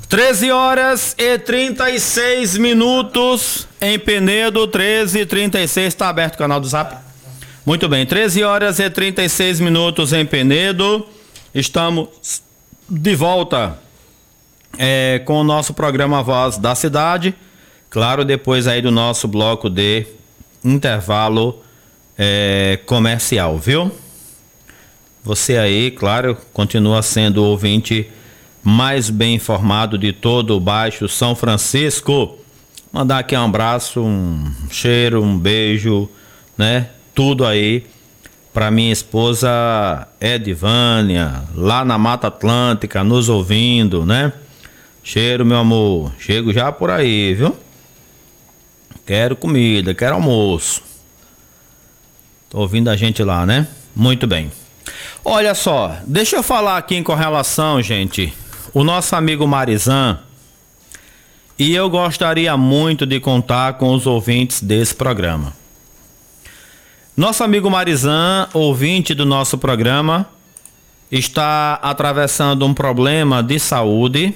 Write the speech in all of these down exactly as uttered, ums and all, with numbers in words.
treze horas e trinta e seis minutos em Penedo, treze e trinta e seis, está aberto o canal do Zap? Muito bem, treze horas e trinta e seis minutos em Penedo, estamos de volta é, com o nosso programa Voz da Cidade, claro, depois aí do nosso bloco de intervalo é, comercial, viu? Você aí, claro, continua sendo o ouvinte mais bem informado de todo o Baixo São Francisco. Mandar aqui um abraço, um cheiro, um beijo, né? Tudo aí para minha esposa Edivânia, lá na Mata Atlântica, nos ouvindo, né? Cheiro, meu amor. Chego já por aí, viu? Quero comida, quero almoço. Tô ouvindo a gente lá, né? Muito bem. Olha só, deixa eu falar aqui com relação, gente, o nosso amigo Marizan, e eu gostaria muito de contar com os ouvintes desse programa. Nosso amigo Marizan, ouvinte do nosso programa, está atravessando um problema de saúde,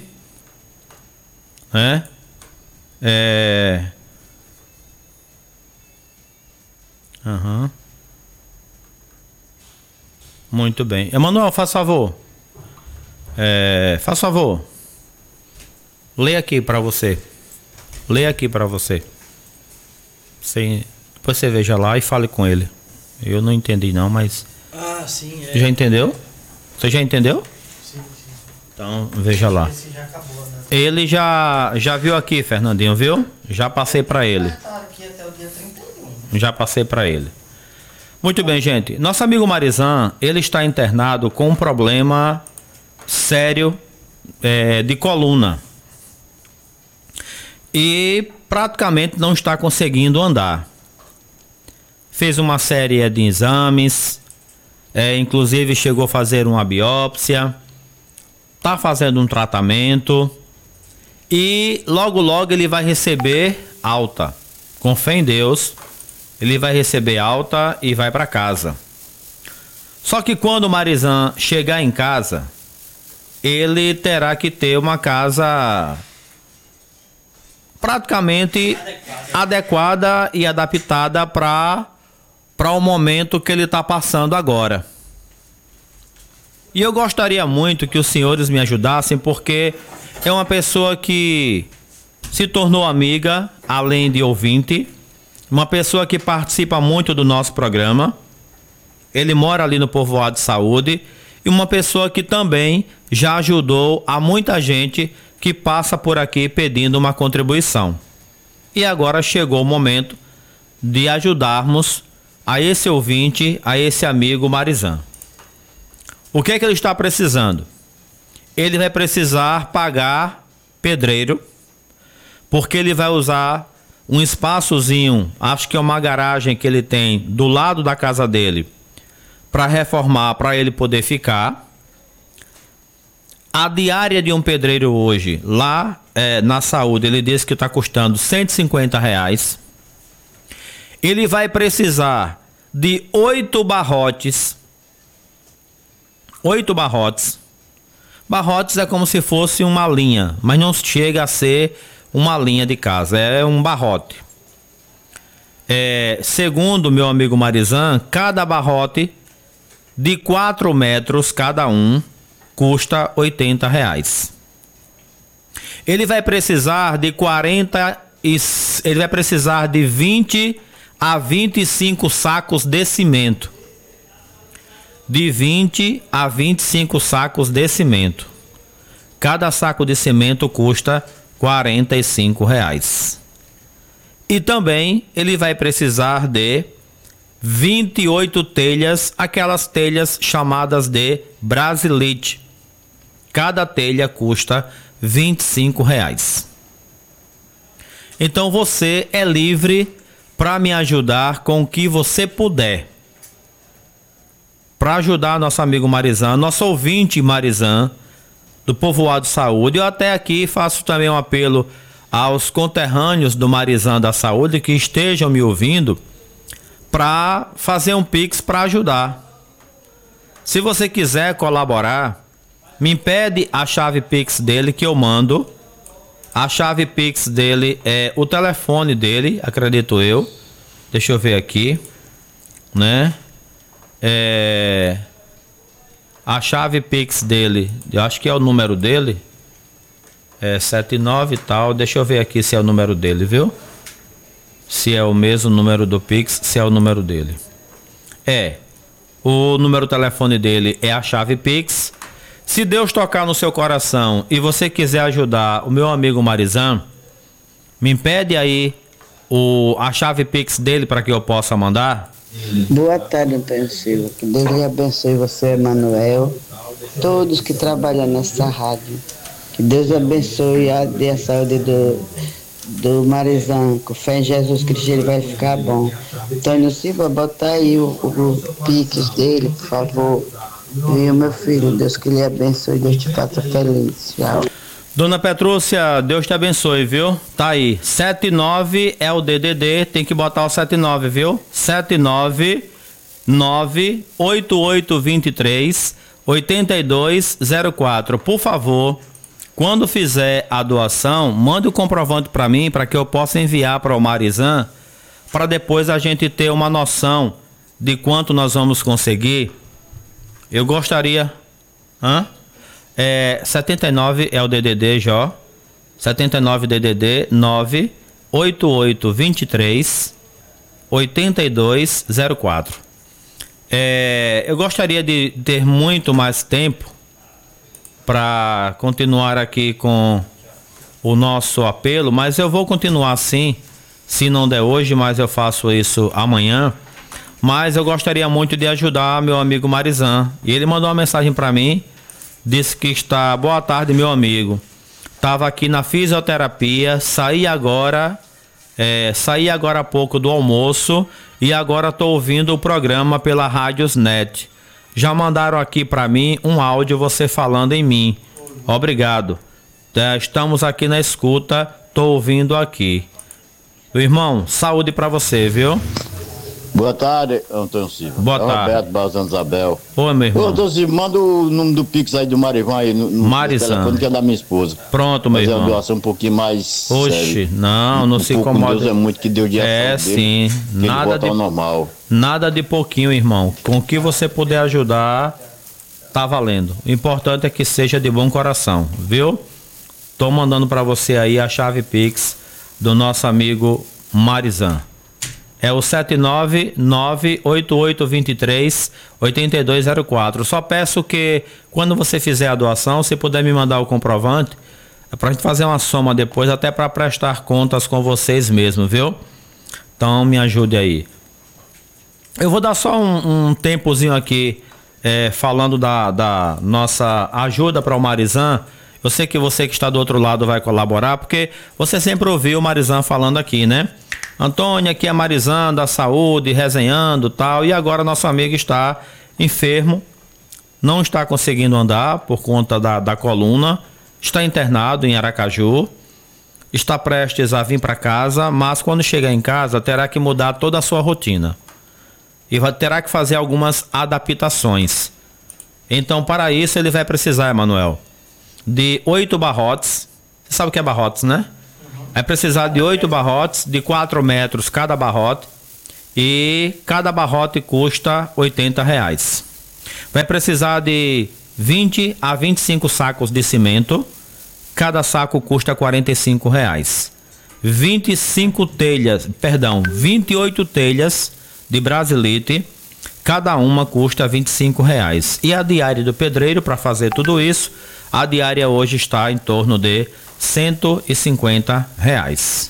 né? É... Aham. Uhum. Muito bem. Emanuel, faz favor. É, faz favor. Leia aqui para você. Leia aqui para você. Você. Depois você veja lá e fale com ele. Eu não entendi não, mas... Ah, sim. É. Já entendeu? Você já entendeu? Sim, sim. Então, veja lá. Esse já acabou, né? Ele já, já viu aqui, Fernandinho, viu? Já passei para ele. Tá aqui até o dia trinta e um. Já passei para ele. Muito bem, gente. Nosso amigo Marizan, ele está internado com um problema sério é, de coluna. E praticamente não está conseguindo andar. Fez uma série de exames, é, inclusive chegou a fazer uma biópsia, está fazendo um tratamento e logo logo ele vai receber alta. Com fé em Deus, ele vai receber alta e vai para casa. Só que quando o Marizan chegar em casa, ele terá que ter uma casa praticamente adequada, adequada e adaptada para para o momento que ele está passando agora. E eu gostaria muito que os senhores me ajudassem, porque é uma pessoa que se tornou amiga, além de ouvinte, uma pessoa que participa muito do nosso programa. Ele mora ali no Povoado de Saúde e uma pessoa que também já ajudou a muita gente que passa por aqui pedindo uma contribuição. E agora chegou o momento de ajudarmos a esse ouvinte, a esse amigo Marizan. O que é que ele está precisando? Ele vai precisar pagar pedreiro, porque ele vai usar um espaçozinho, acho que é uma garagem que ele tem do lado da casa dele, para reformar, para ele poder ficar. A diária de um pedreiro hoje, lá é, na Saúde, ele disse que está custando cento e cinquenta reais. Ele vai precisar de oito barrotes. Oito barrotes. Barrotes é como se fosse uma linha, mas não chega a ser uma linha de casa, é um barrote. É, segundo meu amigo Marizan, cada barrote de quatro metros cada um custa oitenta reais. Ele vai precisar de quarenta e, ele vai precisar de vinte a vinte e cinco sacos de cimento. De vinte a vinte e cinco sacos de cimento. Cada saco de cimento custa quarenta e cinco reais. E também ele vai precisar de vinte e oito telhas, aquelas telhas chamadas de Brasilite. Cada telha custa vinte e cinco reais. Então você é livre para me ajudar com o que você puder. Para ajudar nosso amigo Marizan, nosso ouvinte Marizan, do Povoado de Saúde. Eu até aqui faço também um apelo aos conterrâneos do Marizan da Saúde que estejam me ouvindo para fazer um Pix para ajudar. Se você quiser colaborar, me pede a chave Pix dele que eu mando A chave Pix dele é o telefone dele, acredito eu. Deixa eu ver aqui, né? É... A chave Pix dele, eu acho que é o número dele. É setenta e nove e tal. Deixa eu ver aqui se é o número dele, viu? Se é o mesmo número do Pix, se é o número dele. É. O número do telefone dele é a chave Pix. Se Deus tocar no seu coração e você quiser ajudar o meu amigo Marizan, me pede aí o, a chave Pix dele para que eu possa mandar. Boa tarde, Antônio Silva. Que Deus lhe abençoe você, Emanuel, todos que trabalham nessa rádio. Que Deus abençoe e dê a saúde do, do Marizan. Com fé em Jesus Cristo ele vai ficar bom. Antônio Silva, bota aí o, o, o Pix dele, por favor. E o meu filho, Deus que lhe abençoe, Deus te faça feliz. Tchau. Dona Petrúcia, Deus te abençoe, viu? Tá aí, setenta e nove é o D D D, tem que botar o setenta e nove, viu? setenta e nove, nove, oito oito dois três, oito dois zero quatro. Por favor, quando fizer a doação, mande o comprovante para mim, para que eu possa enviar para o Marizan, para depois a gente ter uma noção de quanto nós vamos conseguir. Eu gostaria... Hã? É, setenta e nove é o D D D, Jó. setenta e nove D D D nove oito oito dois três oito dois zero quatro. É, eu gostaria de ter muito mais tempo para continuar aqui com o nosso apelo, mas eu vou continuar assim, se não der hoje, mas eu faço isso amanhã. Mas eu gostaria muito de ajudar meu amigo Marizan. E ele mandou uma mensagem para mim. Disse que está... Boa tarde, meu amigo. Estava aqui na fisioterapia, saí agora, é, saí agora há pouco do almoço e agora estou ouvindo o programa pela Rádiosnet. Já mandaram aqui para mim um áudio você falando em mim. Obrigado. É, estamos aqui na escuta, estou ouvindo aqui. Irmão, saúde para você, viu? Boa tarde, Antônio Silva. Boa é tarde. Roberto Balzano Isabel. Oi, meu irmão. Ô, Antônio Silva, manda o número do Pix aí do Marivan aí no, no Marizan. telefone que é da minha esposa. Pronto, meu Fazer irmão. uma doação um pouquinho mais Oxe, séria. não, não um se pouco incomoda. Deus é muito que deu de É, ação dele, sim. que ele Nada volta de, ao normal. nada de pouquinho, irmão. Com o que você puder ajudar, tá valendo. O importante é que seja de bom coração, viu? Tô mandando para você aí a chave Pix do nosso amigo Marizan. É o sete nove nove oito oito dois três oito dois zero quatro. Só peço que quando você fizer a doação, se puder me mandar o comprovante, é pra gente fazer uma soma depois, até para prestar contas com vocês mesmo, viu? Então me ajude aí. Eu vou dar só um, um tempozinho aqui é, falando da, da nossa ajuda para o Marizan. Eu sei que você que está do outro lado vai colaborar, porque você sempre ouviu o Marizan falando aqui, né? Antônio, aqui é Marizan da saúde, resenhando e tal, e agora nosso amigo está enfermo, não está conseguindo andar por conta da, da coluna, está internado em Aracaju, está prestes a vir para casa, mas quando chegar em casa terá que mudar toda a sua rotina e vai, terá que fazer algumas adaptações. Então, para isso ele vai precisar, Emanuel, de oito barrotes. Você sabe o que é barrotes, né? Vai precisar de oito barrotes, de quatro metros cada barrote. E cada barrote custa oitenta reais. Vai precisar de vinte a vinte e cinco sacos de cimento. Cada saco custa quarenta e cinco reais. vinte e cinco telhas, perdão, vinte e oito telhas de brasilite. Cada uma custa vinte e cinco reais. E a diária do pedreiro para fazer tudo isso, a diária hoje está em torno de cento e cinquenta reais.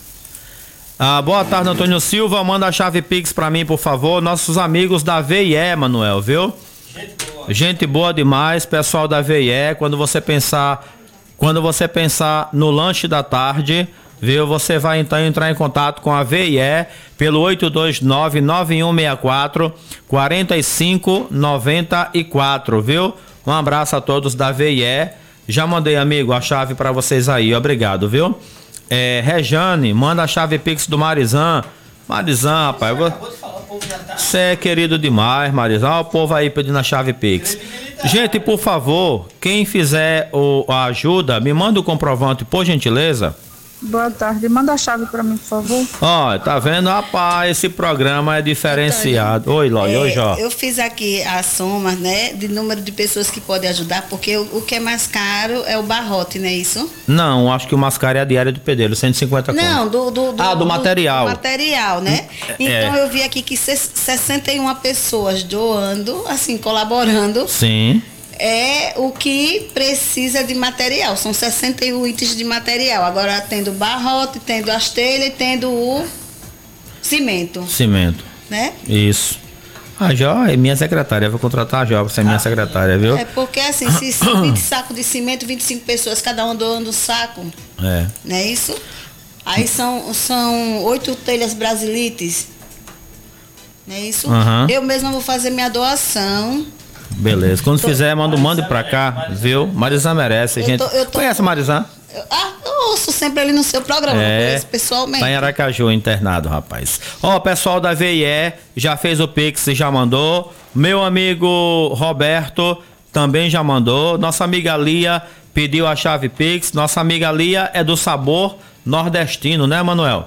Ah, boa tarde, Antônio Silva. Manda a chave Pix para mim, por favor. Nossos amigos da V I E, Manuel, viu? Gente boa. Gente boa demais, pessoal da V I E. Quando você pensar, quando você pensar no lanche da tarde, viu? Você vai então entrar em contato com a V I E pelo oito dois nove, nove um seis quatro, quatro cinco nove quatro, viu? Um abraço a todos da V I E. Já mandei, amigo, a chave para vocês aí, obrigado, viu? É, Rejane, manda a chave Pix do Marizan. Marizan, rapaz, vou... você é querido demais, Marizan. Olha o povo aí pedindo a chave Pix. Gente, por favor, quem fizer o, a ajuda, me manda o comprovante, por gentileza. Boa tarde. Manda a chave para mim, por favor. Ó, tá vendo? Rapaz, esse programa é diferenciado. Oi, Lói, É, oi, Jó. Eu fiz aqui a soma, né, de número de pessoas que podem ajudar, porque o, o que é mais caro é o barrote, não é isso? Não, acho que o mascara é a diária do pedreiro, cento e cinquenta conto. Não, do, do, do, Ah, do material. do material, né? É. Então eu vi aqui que se- sessenta e uma pessoas doando, assim, colaborando, Sim, é o que precisa de material. São sessenta e um itens de material. Agora tendo barrote, tendo as telhas e tendo o cimento, cimento. né? Isso. A Jó é minha secretária, eu vou contratar a Jó pra ser minha secretária, viu? É porque assim, se são vinte sacos de cimento, vinte e cinco pessoas, cada um doando um saco, É. não é isso? Aí são, são oito telhas brasilites, não é isso? Aham. Eu mesma vou fazer minha doação. Beleza. Quando fizer, manda, manda pra cá, viu? Marizã merece. A Eu gente... tô- eu tô- Conhece a Marizã? Eu- ah, eu ouço sempre ali no seu programa, não É. conheço pessoalmente. Tá em Aracaju, internado, rapaz. Ó, o pessoal da V I E já fez o Pix e já mandou. Meu amigo Roberto também já mandou. Nossa amiga Lia pediu a chave Pix. Nossa amiga Lia é do Sabor Nordestino, né, Manuel?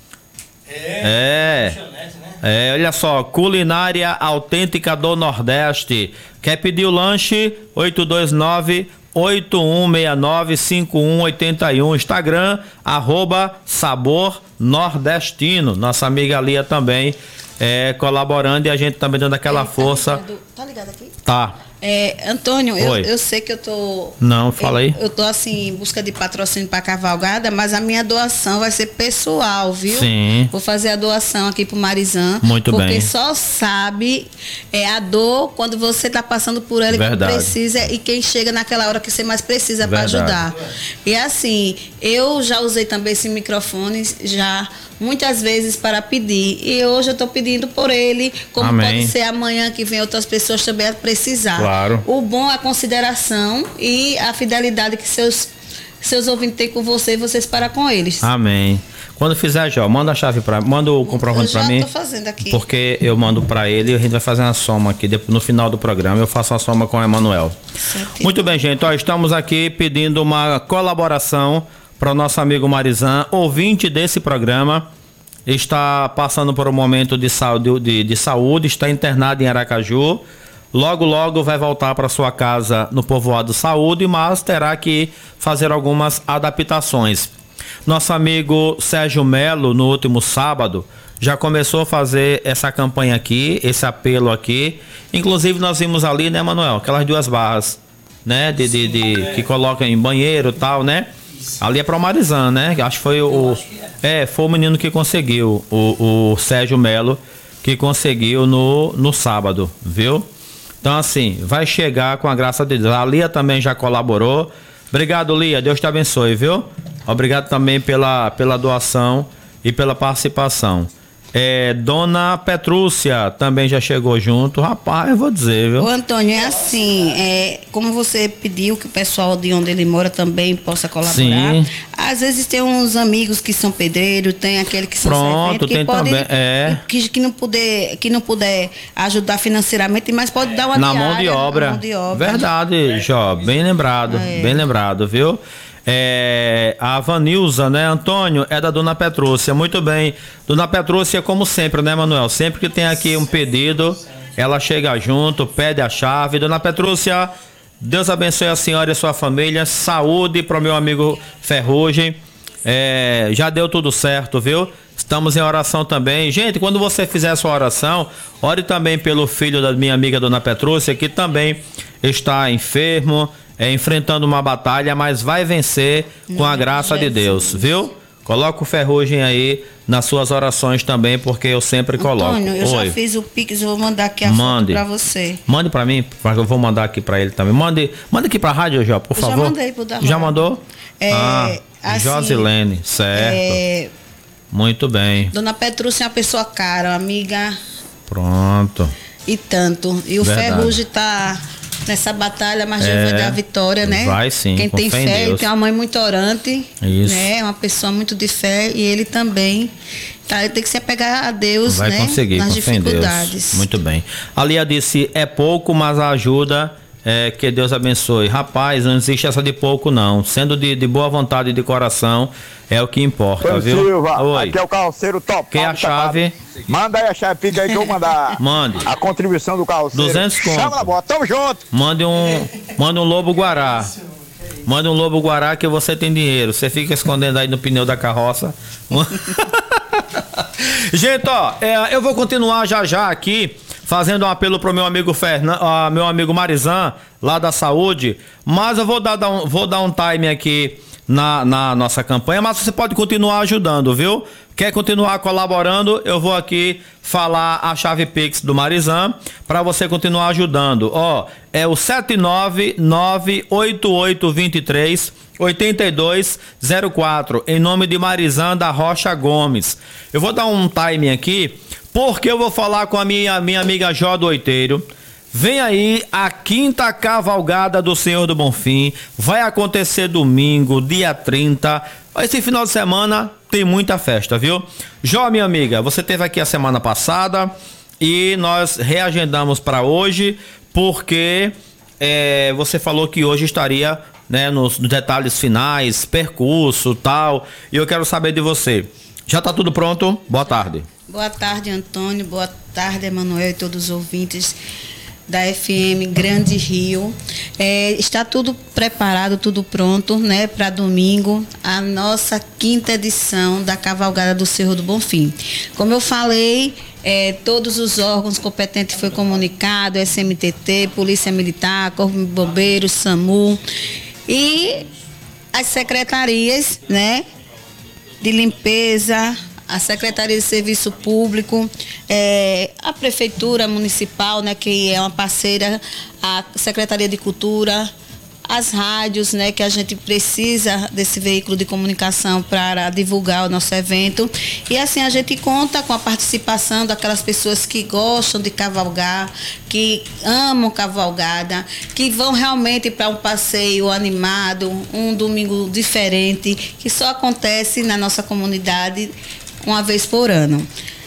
É. É, olha só, culinária autêntica do Nordeste. Quer pedir o lanche? oito dois nove, oito um seis nove, cinco um oito um. Instagram, arroba Sabor Nordestino. Nossa amiga Lia também é, colaborando e a gente também dando aquela Ei, tá força. ligado? Tá ligado aqui? Tá. É, Antônio, eu, Oi. eu sei que eu tô. Não, fala aí. Eu, eu tô assim, em busca de patrocínio para Cavalgada, mas a minha doação vai ser pessoal, viu? Sim. Vou fazer a doação aqui pro Marizã. Muito porque bem. Porque só sabe é a dor quando você tá passando por ela e que Verdade. precisa e quem chega naquela hora que você mais precisa para Verdade. ajudar. E assim, eu já usei também esse microfone já muitas vezes para pedir. E hoje eu tô pedindo por ele, como Amém. pode ser amanhã que vem outras pessoas também a precisar. Claro. O bom é a consideração e a fidelidade que seus, seus ouvintes têm com você e vocês para com eles. Amém. Quando fizer, Jó, manda a chave pra manda o comprovante Eu pra já mim. tô fazendo aqui. Porque eu mando pra ele e a gente vai fazer uma soma aqui. Depois, no final do programa, eu faço a soma com o Emanuel. Certo. Muito bem, gente. Ó, estamos aqui pedindo uma colaboração para o nosso amigo Marizã, ouvinte desse programa. Está passando por um momento de saúde, de, de saúde, está internado em Aracaju. Logo, logo vai voltar para sua casa no povoado Saúde, mas terá que fazer algumas adaptações. Nosso amigo Sérgio Melo, no último sábado, já começou a fazer essa campanha aqui, esse apelo aqui. Inclusive, nós vimos ali, né, Manuel? Aquelas duas barras, né? De, de, de- que colocam em banheiro e tal, né? Ali é para o Marizã, né? Acho que foi o. É, foi o menino que conseguiu, o, o Sérgio Melo, que conseguiu no, no sábado, viu? Então, assim, vai chegar com a graça de Deus. A Lia também já colaborou. Obrigado, Lia. Deus te abençoe, viu? Obrigado também pela, pela doação e pela participação. É, Dona Petrúcia também já chegou junto. Rapaz, eu vou dizer, viu? Ô Antônio, é assim, é, como você pediu que o pessoal de onde ele mora também possa colaborar, Sim. às vezes tem uns amigos que são pedreiros, tem aquele que são Pronto, serventes, que tem pode, também, é. que, que não puder, que não puder ajudar financeiramente, mas pode dar uma Na diária, mão de obra. na mão de obra. Verdade, Jó. Bem lembrado. É. Bem lembrado, viu? É, a Vanilza, né, Antônio, é da Dona Petrúcia. Muito bem. Dona Petrúcia, como sempre, né, Manuel? Sempre que tem aqui um pedido, ela chega junto, pede a chave. Dona Petrúcia, Deus abençoe a senhora e a sua família. Saúde para o meu amigo Ferrugem. É, já deu tudo certo, viu? Estamos em oração também. Gente, quando você fizer a sua oração, ore também pelo filho da minha amiga Dona Petrúcia, que também está enfermo, é, enfrentando uma batalha, mas vai vencer com a graça de Deus, viu? Coloca o Ferrugem aí nas suas orações também, porque eu sempre coloco. Antônio, eu Oi. já fiz o Pix, eu vou mandar aqui a Mande. foto pra você. Mande pra mim, eu vou mandar aqui pra ele também. Mande, mande aqui pra rádio, Jó, por Eu já favor. mandei pro da Já rádio. mandou? É, ah, assim, Josilene, certo. É, Muito bem. Dona Petrúcia é uma pessoa cara, uma amiga Pronto. e tanto. E o Verdade. Ferrugem tá nessa batalha, mas Deus É, vai dar a vitória, né? vai sim, Quem com tem fé em fé, ele Deus. tem uma mãe muito orante, Isso. né? Uma pessoa muito de fé e ele também. Tá, ele tem que se apegar a Deus, Vai né? conseguir, Nas com fé em Deus. dificuldades. Muito bem. A Lia disse, é pouco, mas a ajuda É, que Deus abençoe. Rapaz, não existe essa de pouco, não. Sendo de, de boa vontade e de coração, é o que importa, Ô, viu? Silva, Oi. aqui é o carroceiro top. Quer a chave? Manda aí a chave, fica aí que eu vou mandar Mande. a contribuição do carroceiro. duzentos conto. Chama na bola, tamo junto. Mande um, mande um lobo guará. Mande um lobo guará que você tem dinheiro. Você fica escondendo aí no pneu da carroça. Gente, ó, é, eu vou continuar já já aqui fazendo um apelo pro meu amigo Fernan, uh, meu amigo Marizan, lá da saúde, mas eu vou dar, dar um, vou dar um time aqui na, na nossa campanha, mas você pode continuar ajudando, viu? Quer continuar colaborando? Eu vou aqui falar a chave Pix do Marizan para você continuar ajudando. Ó, é o sete nove nove oito oito dois três oito dois zero quatro, em nome de Marizan da Rocha Gomes. Eu vou dar um time aqui, porque eu vou falar com a minha, minha amiga Jó do Oiteiro. Vem aí a quinta cavalgada do Senhor do Bonfim. Vai acontecer domingo, dia trinta. Esse final de semana tem muita festa, viu? Jó, minha amiga, você esteve aqui a semana passada e nós reagendamos para hoje, porque é, você falou que hoje estaria, né, nos, nos detalhes finais, percurso, tal. E eu quero saber de você. Já está tudo pronto? Boa tarde. Boa tarde, Antônio. Boa tarde, Emanuel e todos os ouvintes da F M Grande Rio. É, está tudo preparado, tudo pronto, né, para domingo, a nossa quinta edição da Cavalgada do Cerro do Bonfim. Como eu falei, é, todos os órgãos competentes foi comunicado, S M T T, Polícia Militar, Corpo de Bombeiros, SAMU e as secretarias, né, de limpeza, a Secretaria de Serviço Público, é, a Prefeitura Municipal, né, que é uma parceira, a Secretaria de Cultura, as rádios, né, que a gente precisa desse veículo de comunicação para divulgar o nosso evento. E assim a gente conta com a participação daquelas pessoas que gostam de cavalgar, que amam cavalgada, que vão realmente para um passeio animado, um domingo diferente, que só acontece na nossa comunidade uma vez por ano.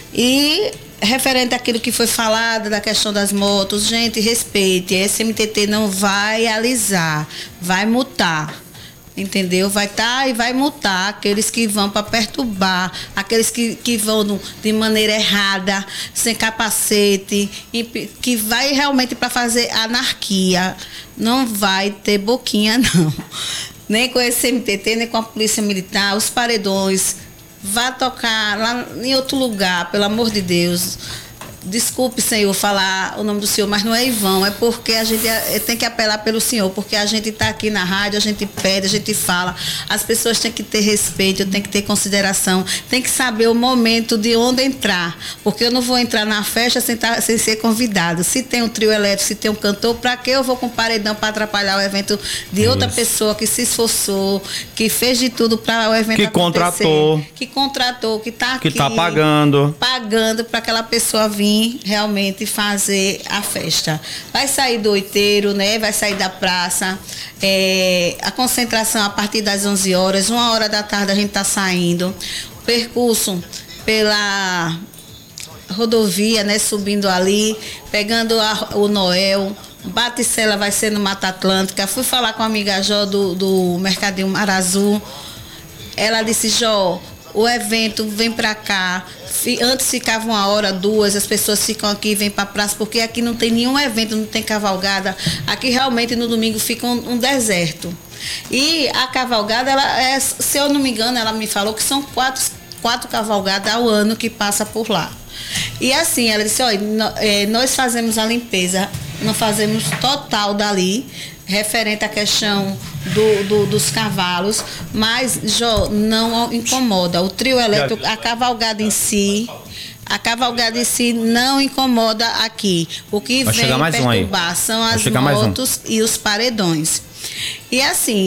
E referente àquilo que foi falado da questão das motos, gente, respeite, a S M T T não vai alisar, vai multar, entendeu? Vai estar tá, e vai multar aqueles que vão para perturbar, aqueles que, que vão no, de maneira errada, sem capacete, que vai realmente para fazer anarquia. Não vai ter boquinha, não. Nem com a S M T T, nem com a Polícia Militar, os paredões. Vá tocar lá em outro lugar, pelo amor de Deus. Desculpe, senhor, falar o nome do senhor, mas não é Ivão, é porque a gente tem que apelar pelo senhor, porque a gente está aqui na rádio, a gente pede, a gente fala, as pessoas têm que ter respeito, têm que ter consideração, têm que saber o momento de onde entrar, porque eu não vou entrar na festa sem, tá, sem ser convidado. Se tem um trio elétrico, se tem um cantor, para que eu vou com paredão para atrapalhar o evento de outra Isso. pessoa que se esforçou, que fez de tudo para o evento que acontecer, contratou, que contratou, que está aqui, que está pagando, pagando para aquela pessoa vir realmente fazer a festa. Vai sair do Oiteiro, né? Vai sair da praça. É, a concentração a partir das onze horas, uma hora da tarde a gente está saindo. O percurso pela rodovia, né? Subindo ali, pegando a, o Noel. Baticela vai ser no Mata Atlântica. Fui falar com a amiga Jó do, do Mercadinho Mar Azul. Ela disse, Jó, o evento vem para cá. Antes ficava uma hora, duas, as pessoas ficam aqui, vêm para a praça, porque aqui não tem nenhum evento, não tem cavalgada. Aqui realmente no domingo fica um, um deserto. E a cavalgada, ela é, se eu não me engano, ela me falou que são quatro, quatro cavalgadas ao ano que passa por lá. E assim, ela disse, olha, nós fazemos a limpeza, não fazemos total dali, referente à questão do, do, dos cavalos, mas, Jó, não incomoda. O trio elétrico, a cavalgada em si, a cavalgada em si não incomoda aqui. O que Vai vem perturbar um são as motos um. e os paredões. E assim,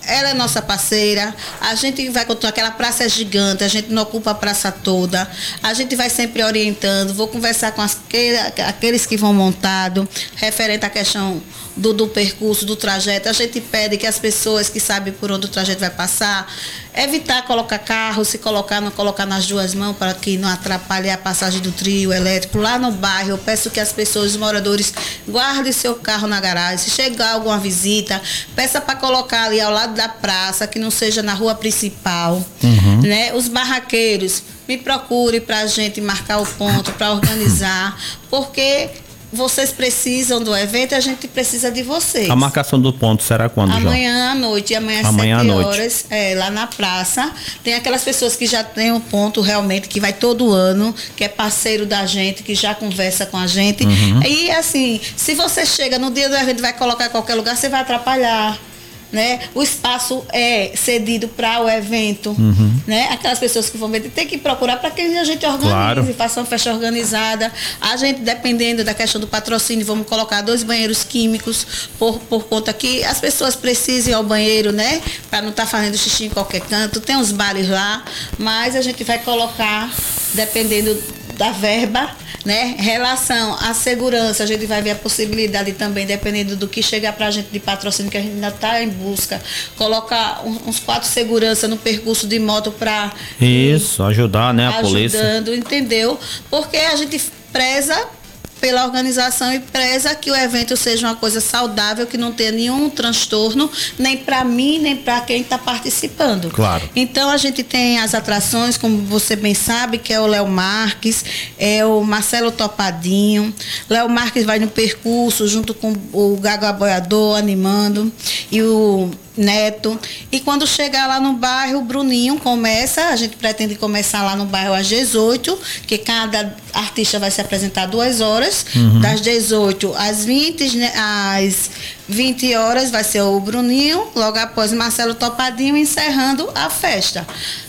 ela é nossa parceira, a gente vai continuar, aquela praça é gigante, a gente não ocupa a praça toda, a gente vai sempre orientando, vou conversar com as, aqueles que vão montado, referente à questão do, do percurso, do trajeto, a gente pede que as pessoas que sabem por onde o trajeto vai passar, evitar colocar carro, se colocar, não colocar nas duas mãos para que não atrapalhe a passagem do trio elétrico. Lá no bairro, eu peço que as pessoas, os moradores, guardem seu carro na garagem, se chegar alguma visita, peça para colocar ali ao lado da praça, que não seja na rua principal, uhum. né? Os barraqueiros, me procure para a gente marcar o ponto, para organizar, porque vocês precisam do evento, a gente precisa de vocês. A marcação do ponto será quando, João? Amanhã à noite, amanhã às amanhã sete à noite. horas, é, lá na praça. Tem aquelas pessoas que já têm um ponto realmente, que vai todo ano, que é parceiro da gente, que já conversa com a gente. Uhum. E assim, se você chega no dia do evento e vai colocar em qualquer lugar, você vai atrapalhar. Né? O espaço é cedido para o evento, uhum. né? Aquelas pessoas que vão ver, tem que procurar para que a gente organize, claro. Faça uma festa organizada. A gente, dependendo da questão do patrocínio, vamos colocar dois banheiros químicos por, por conta que as pessoas precisem ir ao banheiro, né? Para não estar tá fazendo xixi em qualquer canto. Tem uns bares lá, mas a gente vai colocar, dependendo da verba, né? Relação à segurança, a gente vai ver a possibilidade também, dependendo do que chegar para a gente de patrocínio, que a gente ainda está em busca, colocar uns quatro seguranças no percurso de moto para isso, ajudar, né, a ajudando, polícia. Ajudando, entendeu? Porque a gente preza pela organização e preza que o evento seja uma coisa saudável, que não tenha nenhum transtorno, nem para mim, nem para quem está participando. Claro. Então a gente tem as atrações, como você bem sabe, que é o Léo Marques, é o Marcelo Topadinho. Léo Marques vai no percurso junto com o Gago Aboiador animando e o Neto. E quando chegar lá no bairro, o Bruninho começa, a gente pretende começar lá no bairro às dezoito, que cada artista vai se apresentar duas horas, uhum. das dezoito às vinte, né, às vinte horas vai ser o Bruninho, logo após Marcelo Topadinho, encerrando a festa.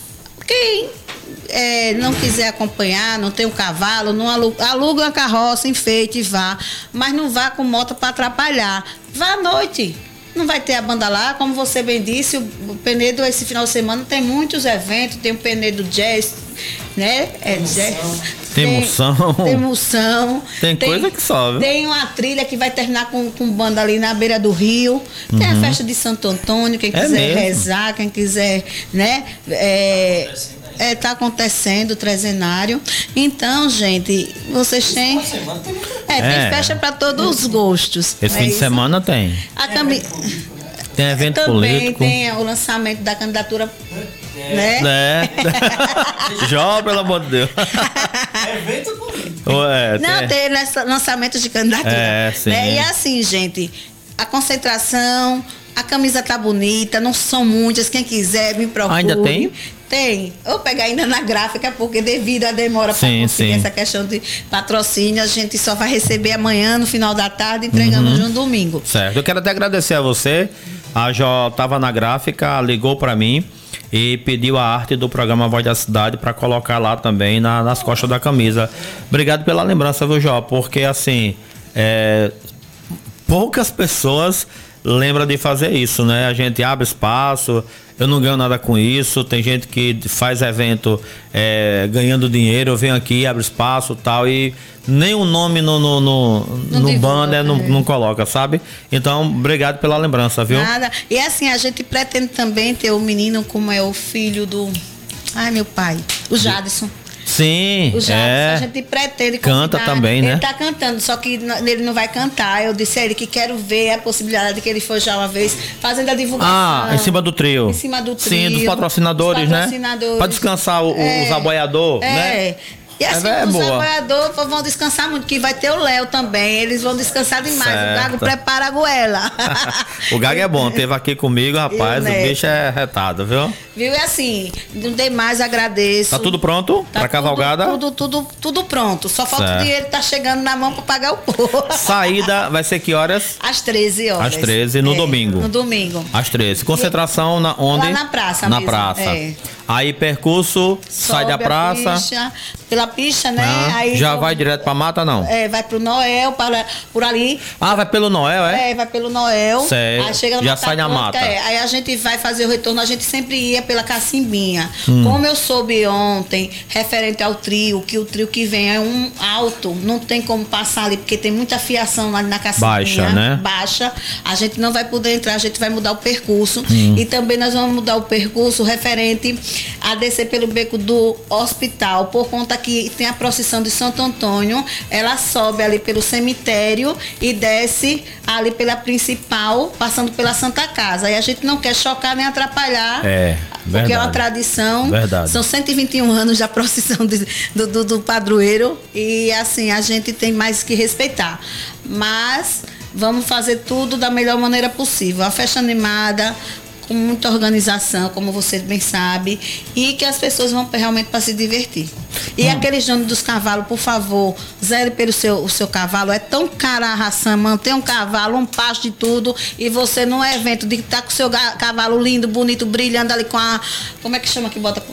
Quem é, não quiser acompanhar, não tem um cavalo, não aluga, aluga uma carroça, enfeite e vá, mas não vá com moto para atrapalhar. Vá à noite. Não vai ter a banda lá, como você bem disse, o Penedo esse final de semana tem muitos eventos, tem o Penedo Jazz, né? É jazz. Tem emoção. Tem emoção. Tem, tem coisa que sobe. Tem uma trilha que vai terminar com, com banda ali na beira do rio. Tem uhum. a festa de Santo Antônio, quem quiser é rezar, quem quiser, né? É, é, tá acontecendo o trezenário. Então, gente, vocês têm. É, tem é. festa para todos os gostos. Esse fim de isso? semana tem. A cami... Tem evento Também político. Tem o lançamento da candidatura. É. Né? É. Jó, pelo amor de Deus. Evento político. Ué, Não, tem lançamento de candidatura. É, sim. Né? E assim, gente, a concentração, a camisa tá bonita, não são muitas, quem quiser me procure. Ainda tem? Tem. Eu vou pegar ainda na gráfica, porque devido à demora para conseguir sim. essa questão de patrocínio, a gente só vai receber amanhã, no final da tarde, entregamos uhum. no domingo. Certo. Eu quero até agradecer a você. A Jó estava na gráfica, ligou para mim e pediu a arte do programa Voz da Cidade para colocar lá também na, nas costas da camisa. Obrigado pela lembrança, viu, Jó? Porque assim, é, poucas pessoas lembram de fazer isso, né? A gente abre espaço, eu não ganho nada com isso. Tem gente que faz evento é, ganhando dinheiro, eu venho aqui, abre espaço e tal, e nem o nome no, no, no, no banner não, não coloca, sabe? Então, obrigado pela lembrança, viu? Nada. E assim, a gente pretende também ter um menino como é o filho do... Ai, meu pai, o Jadson. Sim, o Jadson, é. A gente pretende canta convidar. também, né? Ele tá cantando, só que ele não vai cantar. Eu disse a ele que quero ver a possibilidade de que ele for já uma vez fazendo a divulgação. Ah, em cima do trio. Em cima do trio. Sim, dos patrocinadores, dos patrocinadores, né? Pra descansar o, é, os aboiadores, é. né? E assim, é, é os boa. apoiadores vão descansar muito, que vai ter o Léo também, eles vão descansar demais. Certo. O Gago prepara a goela. O Gago é bom, teve aqui comigo, rapaz, o bicho é retado, viu? Viu? E assim, não tem mais, agradeço. Tá tudo pronto tá pra tudo, cavalgada? Tudo, tudo, tudo pronto. Só falta certo. O dinheiro tá chegando na mão pra pagar o povo. Saída vai ser que horas? Às treze horas. Às treze, no é, domingo. No domingo. Às treze. Concentração na onde? Lá na praça Na mesmo. praça. É. Aí percurso, sai da Sobe a praça. Picha, pela pista, né? Ah, Aí já sobe- vai direto pra mata, não? É, vai pro Noel, para, por ali. Ah, vai pelo Noel, é? É, vai pelo Noel. Certo. Aí chega no Já Mata sai na Atlântica, mata. é. Aí a gente vai fazer o retorno, a gente sempre ia pela Cacimbinha. Hum. Como eu soube ontem, referente ao trio, que o trio que vem é um alto, não tem como passar ali, porque tem muita fiação lá na Cacimbinha. Baixa, né? Baixa. A gente não vai poder entrar, a gente vai mudar o percurso. Hum. E também nós vamos mudar o percurso referente a descer pelo beco do hospital, por conta que tem a procissão de Santo Antônio, ela sobe ali pelo cemitério e desce ali pela principal, passando pela Santa Casa. E a gente não quer chocar nem atrapalhar, É, porque é uma verdade. tradição. Verdade. São cento e vinte e um anos da procissão de- do, do, do padroeiro e assim, a gente tem mais que respeitar. Mas vamos fazer tudo da melhor maneira possível. A festa animada, com muita organização, como você bem sabe, e que as pessoas vão realmente para se divertir. E Hum. aqueles donos dos cavalos, por favor, zere pelo seu, o seu cavalo. É tão cara a ração, manter um cavalo, um pasto e tudo, e você num evento de estar com o seu ga- cavalo lindo, bonito, brilhando ali com a... Como é que chama que bota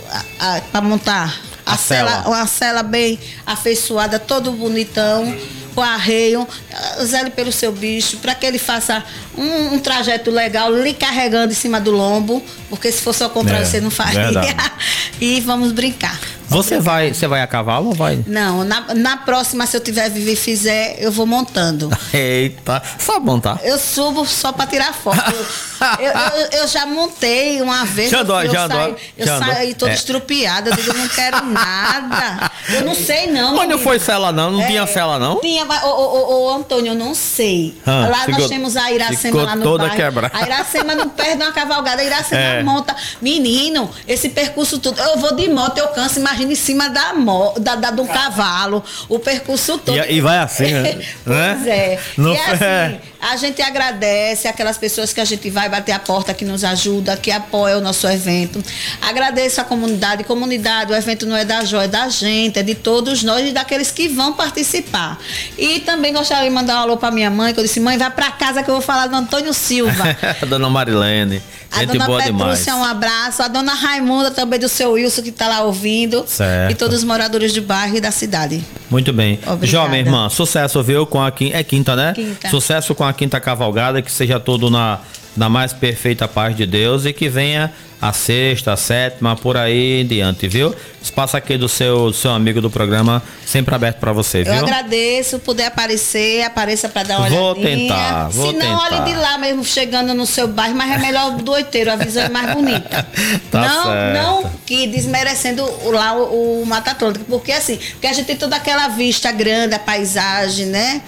para montar? A sela. Uma cela bem afeiçoada, todo bonitão, com arreio, zele pelo seu bicho, para que ele faça um, um trajeto legal, lhe carregando em cima do lombo, porque se fosse ao contrário, É, você não faria. verdade. E vamos brincar. Você vai, você vai a cavalo ou vai? Não, na, na próxima, se eu tiver vivo e fizer, eu vou montando. Eita, sabe montar? Eu subo só para tirar foto. Eu, eu, eu já montei uma vez. Já andou, eu já saí, andou, eu já andou. saí toda É. estrupiada, eu digo, eu não quero nada. Eu não sei, não. Mas não menina. foi cela não? Não É, tinha cela não? Tinha, mas, ô, ô, ô, ô, Antônio, eu não sei. Ah, lá ficou- nós temos a Iracema ficou lá no toda bairro. quebrada. A Iracema não perde uma cavalgada, a Iracema É. monta. Menino, esse percurso todo. Eu vou de moto, eu canso, imagina em cima da moto, da, da, de um cavalo, o percurso todo. E, e vai assim, né? Pois é. Não e foi- assim, a gente agradece aquelas pessoas que a gente vai bater a porta, que nos ajuda, que apoia o nosso evento. Agradeço a comunidade. Comunidade, o evento não é da Jó, é da gente, é de todos nós e daqueles que vão participar. E também gostaria de mandar um alô para minha mãe, que eu disse, mãe, vai para casa que eu vou falar do Antônio Silva. Dona Marilene. A Gente dona boa demais. Petrúcia, um abraço. A dona Raimunda também, do seu Wilson, que está lá ouvindo. Certo. E todos os moradores do bairro e da cidade. Muito bem. Obrigada. Jó, minha irmã, sucesso, viu? Com a quinta, é quinta, né? Quinta. Sucesso com a quinta cavalgada, que seja tudo na, na mais perfeita paz de Deus e que venha a sexta, a sétima, por aí em diante, viu? Espaço aqui do seu, do seu amigo do programa, sempre aberto pra você, viu? Eu agradeço, puder aparecer, apareça para dar uma Vou olhadinha. tentar, vou Se não, tentar. olhe de lá mesmo, chegando no seu bairro, mas é melhor do oiteiro, a visão é mais bonita. Tá não, certo. não que desmerecendo o- lá o, o Mata Atlântica, porque assim, porque a gente tem toda aquela vista grande, a paisagem, né?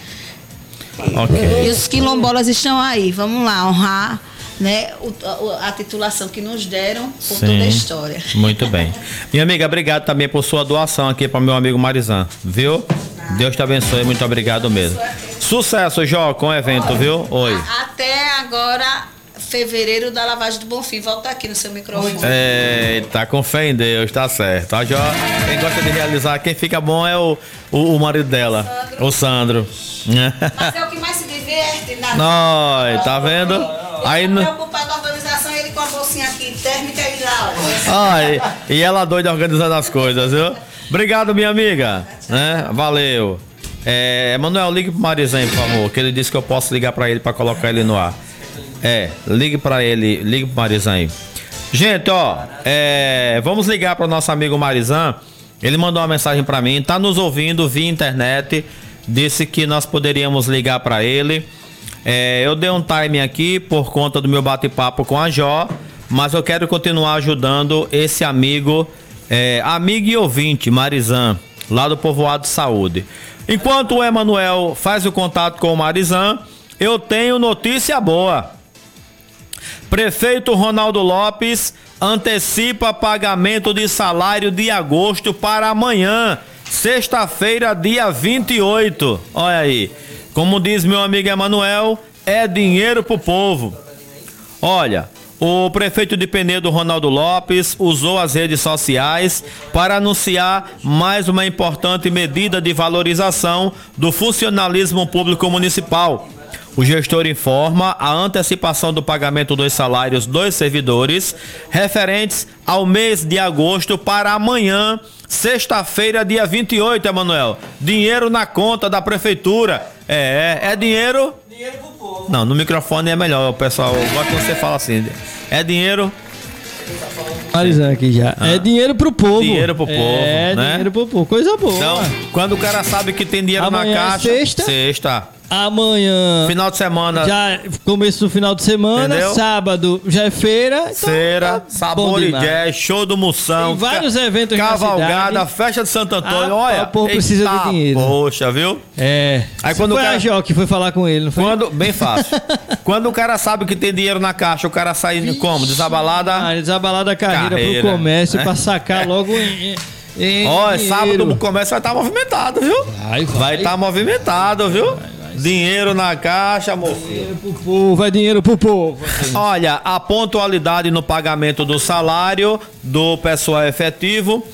Ok. E os quilombolas estão aí, vamos lá, honrar, né, o- a, a titulação que nos deram por Sim. toda a história. Muito bem. Minha amiga, obrigado também por sua doação aqui para meu amigo Marizan, viu? Deus te abençoe, muito obrigado mesmo. Sucesso, Jó, com o evento, viu? Oi. Até agora, fevereiro da lavagem do Bonfim. Volta aqui no seu microfone. Eita, com fé em Deus, tá certo. A Jó, quem gosta de realizar, quem fica bom é o, o, o marido dela, o Sandro. Mas é o que mais se diverte na Nós, tá vendo? Aí, Aí no- preocupado com a organização, ele com a bolsinha aqui térmica e lá, olha. Ai, e ela doida organizando as coisas, viu? Obrigado, minha amiga. Né? Valeu. É, Manuel, ligue pro Marizan, por favor, que ele disse que eu posso ligar pra ele pra colocar ele no ar. É, ligue pra ele, ligue pro Marizan aí. Gente, ó, é, vamos ligar pro nosso amigo Marizan. Ele mandou uma mensagem pra mim, tá nos ouvindo via internet, disse que nós poderíamos ligar pra ele. É, eu dei um time aqui por conta do meu bate-papo com a Jó, mas eu quero continuar ajudando esse amigo, é, amigo e ouvinte, Marizan, lá do Povoado de Saúde. Enquanto o Emanuel faz o contato com o Marizan, eu tenho notícia boa. Prefeito Ronaldo Lopes antecipa pagamento de salário de agosto para amanhã, sexta-feira, dia vinte e oito. Olha aí. Como diz meu amigo Emanuel, é dinheiro pro povo. Olha, o prefeito de Penedo, Ronaldo Lopes, usou as redes sociais para anunciar mais uma importante medida de valorização do funcionalismo público municipal. O gestor informa a antecipação do pagamento dos salários dos servidores referentes ao mês de agosto para amanhã, sexta-feira, dia vinte e oito, Emanuel. Dinheiro na conta da prefeitura. É, é dinheiro... Dinheiro pro povo. Não, no microfone é melhor, pessoal. Eu gosto que você fala assim. É dinheiro... Finalizando aqui já. Ah. É dinheiro pro povo. Dinheiro pro povo, é, né? dinheiro pro povo. Coisa boa. Então, quando o cara sabe que tem dinheiro amanhã na caixa... É sexta. Sexta. Amanhã... Final de semana... Já começo do final de semana. Entendeu? Sábado já é feira. Então feira, tá sabor e jazz, show do Moção. Tem vários eventos cavalgada, na cidade. Festa de Santo Antônio. Ah, olha, o povo precisa de dinheiro. Poxa, viu? É. Aí quando foi o cara... a Jó que foi falar com ele, não foi? Quando... Bem fácil. Quando o cara sabe que tem dinheiro na caixa, o cara sai Vixe. como? Desabalada? Ah, desabalada a carreira, carreira pro comércio, né? Pra sacar logo em... Olha, sábado o comércio vai estar tá movimentado, viu? Vai, vai. Vai estar tá movimentado, viu? Vai, vai. Dinheiro na caixa, moço. Dinheiro pro povo, vai dinheiro pro povo. Olha, a pontualidade no pagamento do salário do pessoal efetivo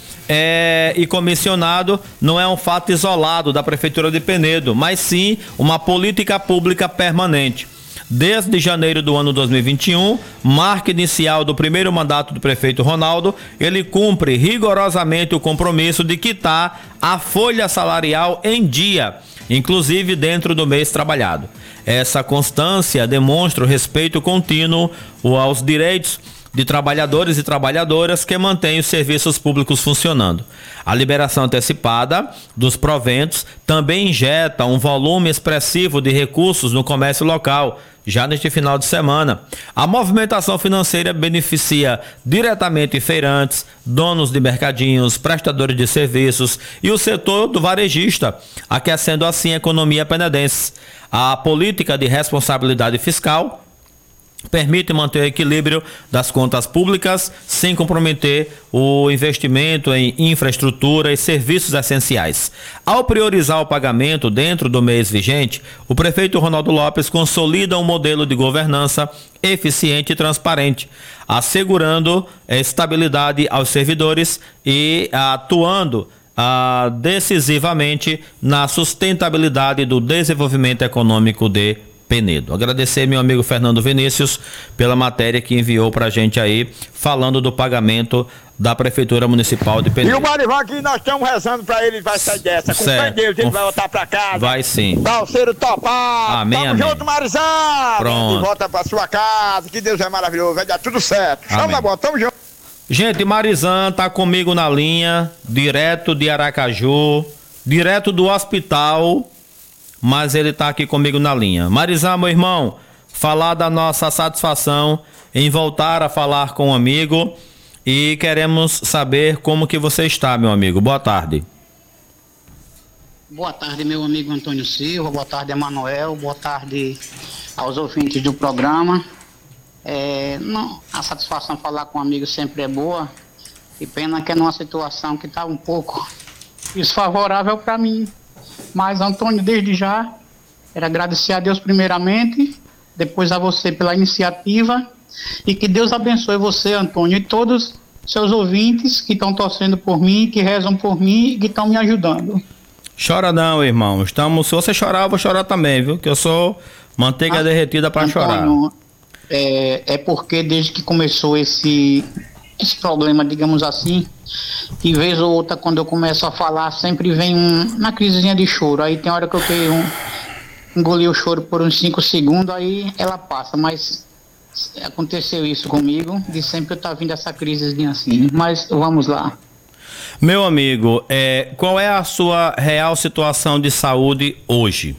é, e comissionado não é um fato isolado da Prefeitura de Penedo, mas sim uma política pública permanente. Desde janeiro do ano dois mil e vinte e um, marca inicial do primeiro mandato do prefeito Ronaldo, ele cumpre rigorosamente o compromisso de quitar a folha salarial em dia, inclusive dentro do mês trabalhado. Essa constância demonstra o respeito contínuo aos direitos de trabalhadores e trabalhadoras que mantêm os serviços públicos funcionando. A liberação antecipada dos proventos também injeta um volume expressivo de recursos no comércio local, já neste final de semana. A movimentação financeira beneficia diretamente feirantes, donos de mercadinhos, prestadores de serviços e o setor do varejista, aquecendo assim a economia penedense. A política de responsabilidade fiscal permite manter o equilíbrio das contas públicas sem comprometer o investimento em infraestrutura e serviços essenciais. Ao priorizar o pagamento dentro do mês vigente, o prefeito Ronaldo Lopes consolida um modelo de governança eficiente e transparente, assegurando estabilidade aos servidores e atuando ah, decisivamente na sustentabilidade do desenvolvimento econômico de Penedo. Agradecer meu amigo Fernando Vinícius pela matéria que enviou pra gente aí, falando do pagamento da Prefeitura Municipal de Penedo. E o Marivan aqui, nós estamos rezando pra ele, vai sair dessa. Com fé em Deus, ele vai voltar pra casa. Vai sim. Balseiro topado. Amém, Tamo amém. junto, Marizão. Pronto. E volta pra sua casa, que Deus é maravilhoso, vai dar tudo certo. Chama na bola, tamo junto. Gente, Marizan tá comigo na linha, direto de Aracaju, direto do hospital, mas ele tá aqui comigo na linha. Marizan, meu irmão, falar da nossa satisfação em voltar a falar com um amigo e queremos saber como que você está, meu amigo. Boa tarde. Boa tarde, meu amigo Antônio Silva, boa tarde, Emanuel, boa tarde aos ouvintes do programa. É, não, a satisfação de falar com um amigo sempre é boa, e pena que é numa situação que está um pouco desfavorável para mim. Mas, Antônio, desde já, quero agradecer a Deus primeiramente, depois a você pela iniciativa, e que Deus abençoe você, Antônio, e todos seus ouvintes que estão torcendo por mim, que rezam por mim e que estão me ajudando. Chora não, irmão. Estamos, se você chorar, eu vou chorar também, viu? Que eu sou manteiga ah, derretida para chorar. É, é porque desde que começou esse, esse problema, digamos assim, que vez ou outra, quando eu começo a falar, sempre vem um, uma crisezinha de choro. Aí tem hora que eu quero um, engolir o choro por uns cinco segundos, aí ela passa. Mas aconteceu isso comigo, de sempre eu tá vindo essa crisezinha assim. Mas vamos lá. Meu amigo, é, qual é a sua real situação de saúde hoje?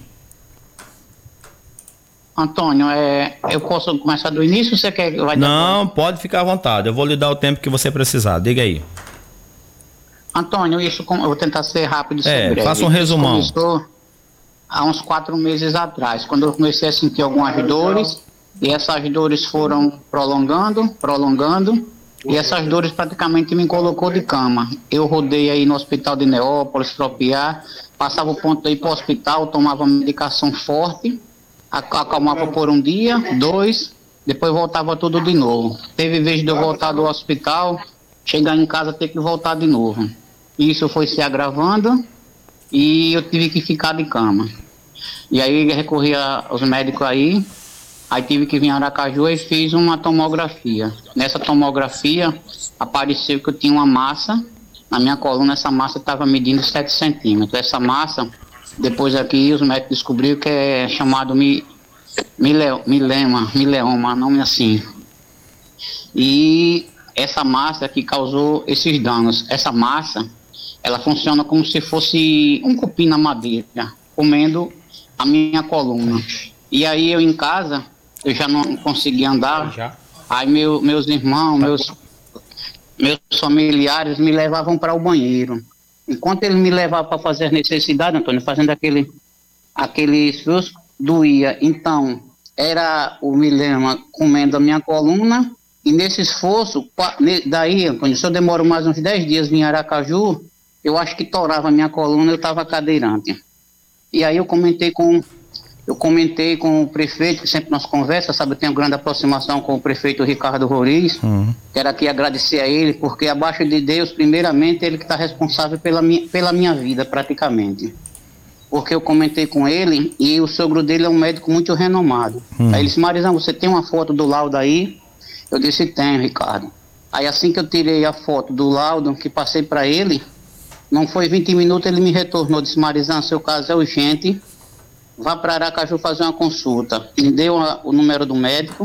Antônio, é, eu posso começar do início ou você quer que vai dar? Não, pode ficar à vontade. Eu vou lhe dar o tempo que você precisar. Diga aí. Antônio, isso eu vou tentar ser rápido e é, breve. Faça um resumão. Isso começou há uns quatro meses atrás, quando eu comecei a sentir algumas dores, e essas dores foram prolongando, prolongando, e essas dores praticamente me colocou de cama. Eu rodei aí no hospital de Neópolis, Tropiar, passava o ponto de ir para o hospital, tomava medicação forte, acalmava por um dia, dois, depois voltava tudo de novo. Teve vez de eu voltar do hospital, chegar em casa ter que voltar de novo. Isso foi se agravando e eu tive que ficar de cama. E aí recorri aos médicos aí, aí tive que vir em Aracaju e fiz uma tomografia. Nessa tomografia apareceu que eu tinha uma massa, na minha coluna essa massa estava medindo sete centímetros. Essa massa, depois aqui os médicos descobriram que é chamado mi, mile, milema, mileoma, nome assim. E essa massa que causou esses danos, essa massa, ela funciona como se fosse um cupim na madeira, comendo a minha coluna. E aí eu em casa, eu já não conseguia andar, já. Aí meu, meus irmãos, meus, meus familiares me levavam para o banheiro. Enquanto eles me levavam para fazer as necessidades, Antônio, fazendo aquele, aquele esforço, doía. Então, era o milema comendo a minha coluna. E nesse esforço, daí, Antônio, se eu demoro mais uns dez dias em Aracaju, eu acho que torava a minha coluna, eu estava cadeirante. E aí eu comentei com, eu comentei com o prefeito, que sempre nós conversamos, sabe, eu tenho grande aproximação com o prefeito Ricardo Roriz. Uhum. Quero aqui agradecer a ele, porque abaixo de Deus, primeiramente, ele que está responsável pela minha, pela minha vida, praticamente. Porque eu comentei com ele, e o sogro dele é um médico muito renomado. Uhum. Aí ele disse, Marizão, você tem uma foto do laudo aí? Eu disse, tenho, Ricardo. Aí assim que eu tirei a foto do laudo, que passei para ele, não foi vinte minutos, ele me retornou, disse, Marizão, seu caso é urgente, vá para Aracaju fazer uma consulta. Me deu a, o número do médico,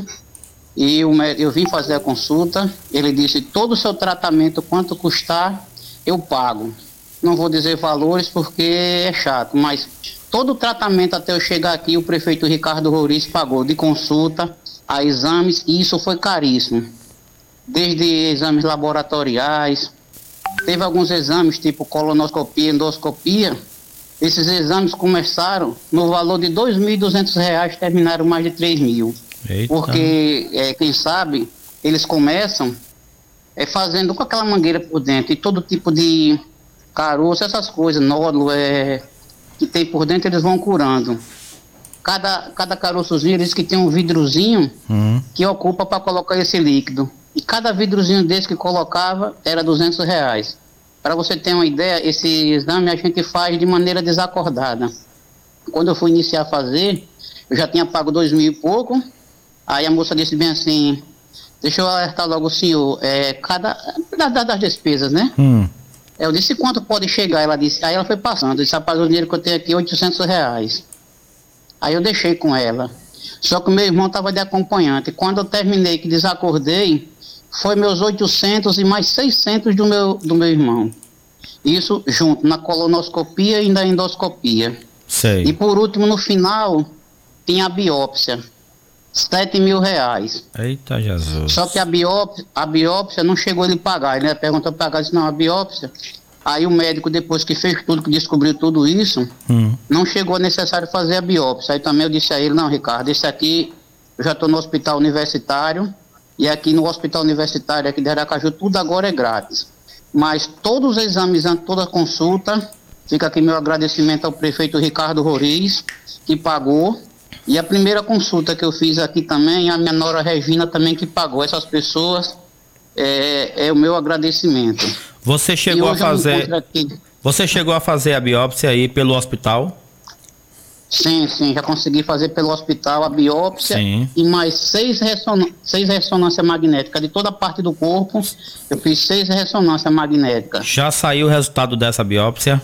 e o médico, eu vim fazer a consulta, ele disse, todo o seu tratamento, quanto custar, eu pago. Não vou dizer valores porque é chato, mas todo o tratamento até eu chegar aqui, o prefeito Ricardo Roriz pagou de consulta a exames, e isso foi caríssimo. Desde exames laboratoriais, teve alguns exames tipo colonoscopia, endoscopia. Esses exames começaram no valor de dois mil e duzentos reais, terminaram mais de três mil. Eita. Porque, é, quem sabe, eles começam é, fazendo com aquela mangueira por dentro, e todo tipo de caroço, essas coisas, nódulo é, que tem por dentro, eles vão curando. Cada, cada caroçozinho, eles que tem um vidrozinho uhum. que ocupa para colocar esse líquido. E cada vidrozinho desse que colocava era duzentos reais. Para você ter uma ideia, esse exame a gente faz de maneira desacordada. Quando eu fui iniciar a fazer, eu já tinha pago dois mil e pouco. Aí a moça disse bem assim, deixa eu alertar logo o senhor, é, cada, das, das despesas, né? Hum. Eu disse, quanto pode chegar? Ela disse, aí ela foi passando, eu disse, rapaz, o dinheiro que eu tenho aqui é oitocentos reais. Aí eu deixei com ela. Só que o meu irmão estava de acompanhante. Quando eu terminei, que desacordei, foi meus oitocentos e mais seiscentos do meu, do meu irmão. Isso junto, na colonoscopia e na endoscopia. Sei. E por último, no final, tinha a biópsia. Sete mil reais. Eita Jesus. Só que a biópsia, a biópsia não chegou ele pagar. Ele perguntou para pagar, disse, não, a biópsia... Aí o médico, depois que fez tudo, que descobriu tudo isso, hum. não chegou necessário fazer a biópsia. Aí também eu disse a ele, não, Ricardo, esse aqui, eu já estou no hospital universitário, e aqui no hospital universitário aqui de Aracaju, tudo agora é grátis. Mas todos os exames, toda a consulta, fica aqui meu agradecimento ao prefeito Ricardo Roriz, que pagou, e a primeira consulta que eu fiz aqui também, a minha nora Regina também que pagou. Essas pessoas, é, é o meu agradecimento. Você chegou a fazer, você chegou a fazer a biópsia aí pelo hospital? Sim, sim, já consegui fazer pelo hospital a biópsia sim. e mais seis, resson... seis ressonâncias magnéticas de toda a parte do corpo. Eu fiz seis ressonâncias magnéticas. Já saiu o resultado dessa biópsia?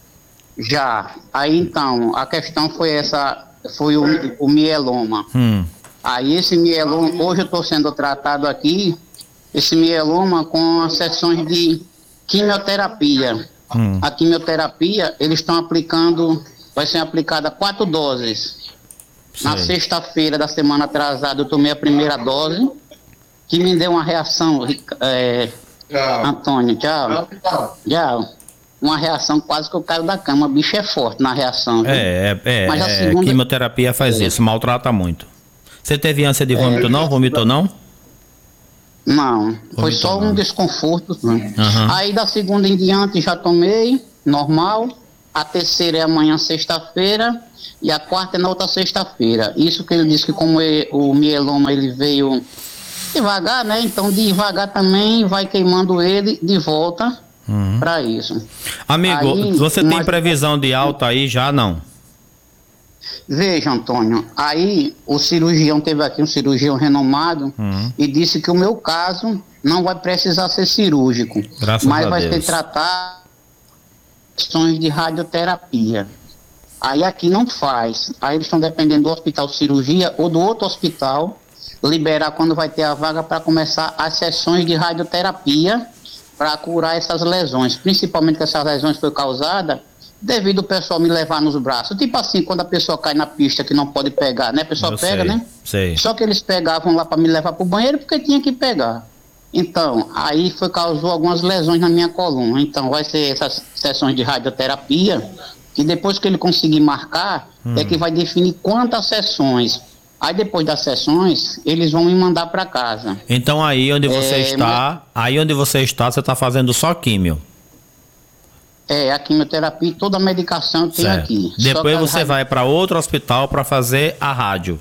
Já. Aí então, a questão foi essa, foi o, o mieloma. Hum. Aí esse mieloma, hoje eu estou sendo tratado aqui, esse mieloma com as sessões de quimioterapia. Hum. A quimioterapia, eles estão aplicando, vai ser aplicada quatro doses. Sei. Na sexta-feira da semana atrasada eu tomei a primeira dose, que me deu uma reação, é, tchau. Antônio, tchau. Tchau. Tchau. Uma reação quase que eu caio da cama, o bicho é forte na reação. Viu? É, é, Mas a é, segunda... quimioterapia faz é. isso, maltrata muito. Você teve ânsia de vômito é. não? Vomitou não? Não, Vomitou foi só não. um desconforto. Uhum. Aí da segunda em diante já tomei, normal. A terceira é amanhã, sexta-feira. E a quarta é na outra sexta-feira. Isso que ele disse que como ele, o mieloma ele veio devagar, né? Então devagar também vai queimando ele de volta uhum. para isso. Amigo, aí, você tem mas... previsão de alta aí já não? Veja, Antônio, aí o cirurgião teve aqui um cirurgião renomado Hum. e disse que o meu caso não vai precisar ser cirúrgico, Graças mas a vai Deus. ser tratar questões de radioterapia. Aí aqui não faz. Aí eles estão dependendo do hospital cirurgia ou do outro hospital liberar quando vai ter a vaga para começar as sessões de radioterapia para curar essas lesões, principalmente que essas lesões foi causada devido ao pessoal me levar nos braços. Tipo assim, quando a pessoa cai na pista que não pode pegar, né? A pessoa Eu pega, sei, né? sei. Só que eles pegavam lá para me levar para o banheiro porque tinha que pegar. Então, aí foi, causou algumas lesões na minha coluna. Então, vai ser essas sessões de radioterapia, que depois que ele conseguir marcar, Hum. é que vai definir quantas sessões. Aí, depois das sessões, eles vão me mandar para casa. Então aí onde você É, está, aí onde você está, você está fazendo só químio. É, a quimioterapia e toda a medicação eu tenho Certo. aqui. Só que Depois a você radio- vai para outro hospital para fazer a rádio,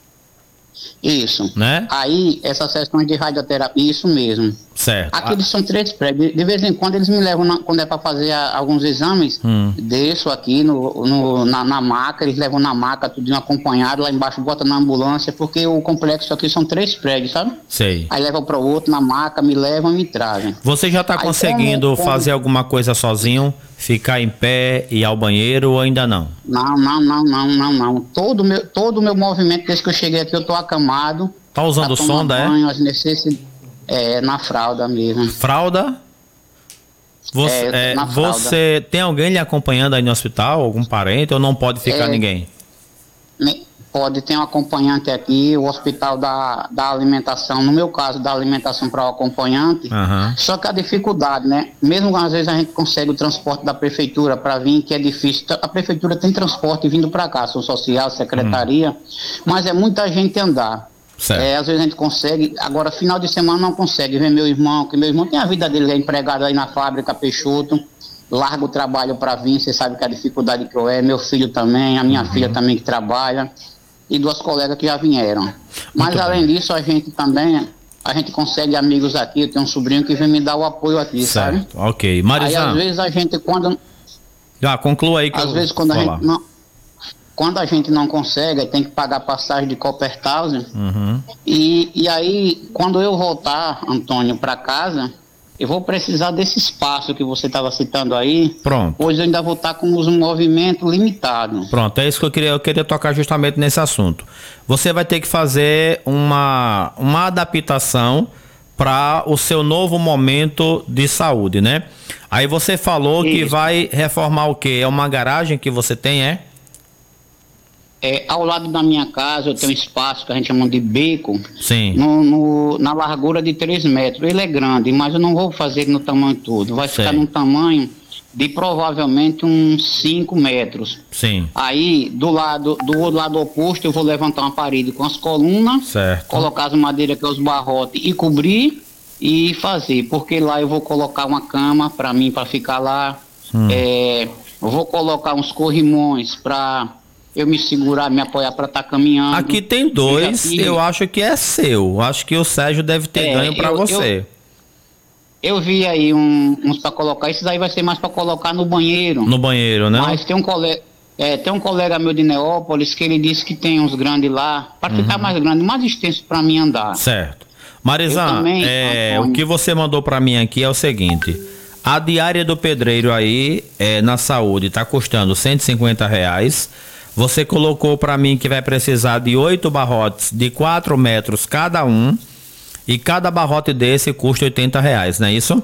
Isso. né? Aí, essas sessões de radioterapia, isso mesmo. Certo. Aqui eles são três prédios. De, de vez em quando eles me levam, na- quando é para fazer a- alguns exames, Hum. desço aqui no, no- na, na maca, eles levam na maca, tudo acompanhado, lá embaixo bota na ambulância, porque o complexo aqui são três prédios, sabe? Sei. Aí levam para o outro na maca, me levam e me trazem. Você já está Aí, conseguindo como- como- fazer alguma coisa sozinho? Ficar em pé e ir ao banheiro ou ainda não? Não, não, não, não, não, não. Todo o meu, todo o meu movimento, desde que eu cheguei aqui, eu tô acamado. Tá usando pra tomar sonda, é? banho, as necessidades, é, na fralda mesmo. Fralda? Você, É, é, na fralda. você tem alguém lhe acompanhando aí no hospital? Algum parente ou não pode ficar É. ninguém? Ne- Pode ter um acompanhante aqui, o hospital da, da alimentação, no meu caso, da alimentação para o acompanhante. Aham. Só que a dificuldade, né? Mesmo às vezes a gente consegue o transporte da prefeitura para vir, que é difícil. A prefeitura tem transporte vindo para cá, ação social, secretaria, mas é muita gente andar. Certo. É, às vezes a gente consegue, agora final de semana não consegue ver meu irmão, que meu irmão tem a vida dele, é empregado aí na fábrica Peixoto, larga o trabalho para vir, você sabe que a dificuldade que eu é, meu filho também, a minha filha também que trabalha, e duas colegas que já vieram. Mas Muito além disso, a gente também, a gente consegue amigos aqui, eu tenho um sobrinho que vem me dar o apoio aqui, sabe? Certo. Ok. Aí Marizan, às vezes a gente, quando, já conclua aí que às eu vezes quando a vou falar. gente não, quando a gente não consegue, aí tem que pagar passagem de Coppertausen. Uhum. E, e aí, quando eu voltar, Antônio, para casa, eu vou precisar desse espaço que você estava citando aí, Pronto. pois eu ainda vou estar com os movimentos limitados. Pronto, é isso que eu queria, eu queria tocar justamente nesse assunto. Você vai ter que fazer uma, uma adaptação para o seu novo momento de saúde, né? Aí você falou que Isso. vai reformar o quê? É uma garagem que você tem, é? É, ao lado da minha casa eu tenho um espaço que a gente chama de beco, Sim. no, no- na largura de três metros. Ele é grande, mas eu não vou fazer ele no tamanho todo. Vai Sei. ficar num tamanho de provavelmente uns cinco metros. Sim. Aí, do lado, do lado oposto, eu vou levantar uma parede com as colunas, Certo. colocar as madeiras que é os barrotes e cobrir e fazer, porque lá eu vou colocar uma cama para mim, para ficar lá. Hum. É, eu vou colocar uns corrimões para eu me segurar, me apoiar para estar caminhando. Aqui tem dois, Eu já- eu acho que é seu. Acho que o Sérgio deve ter É, ganho para eu- você. Eu vi aí um- uns para colocar, esses aí vai ser mais para colocar no banheiro. No banheiro, né? Mas tem um colega, é, tem um colega meu de Neópolis que ele disse que tem uns grandes lá, para ficar mais grande, mais extenso para mim andar. Certo. Eu Marizan, também, é, Antônio. o que você mandou para mim aqui é o seguinte: a diária do pedreiro aí é, na saúde está custando cento e cinquenta reais. Você colocou para mim que vai precisar de oito barrotes de quatro metros cada um. E cada barrote desse custa oitenta reais, não é isso?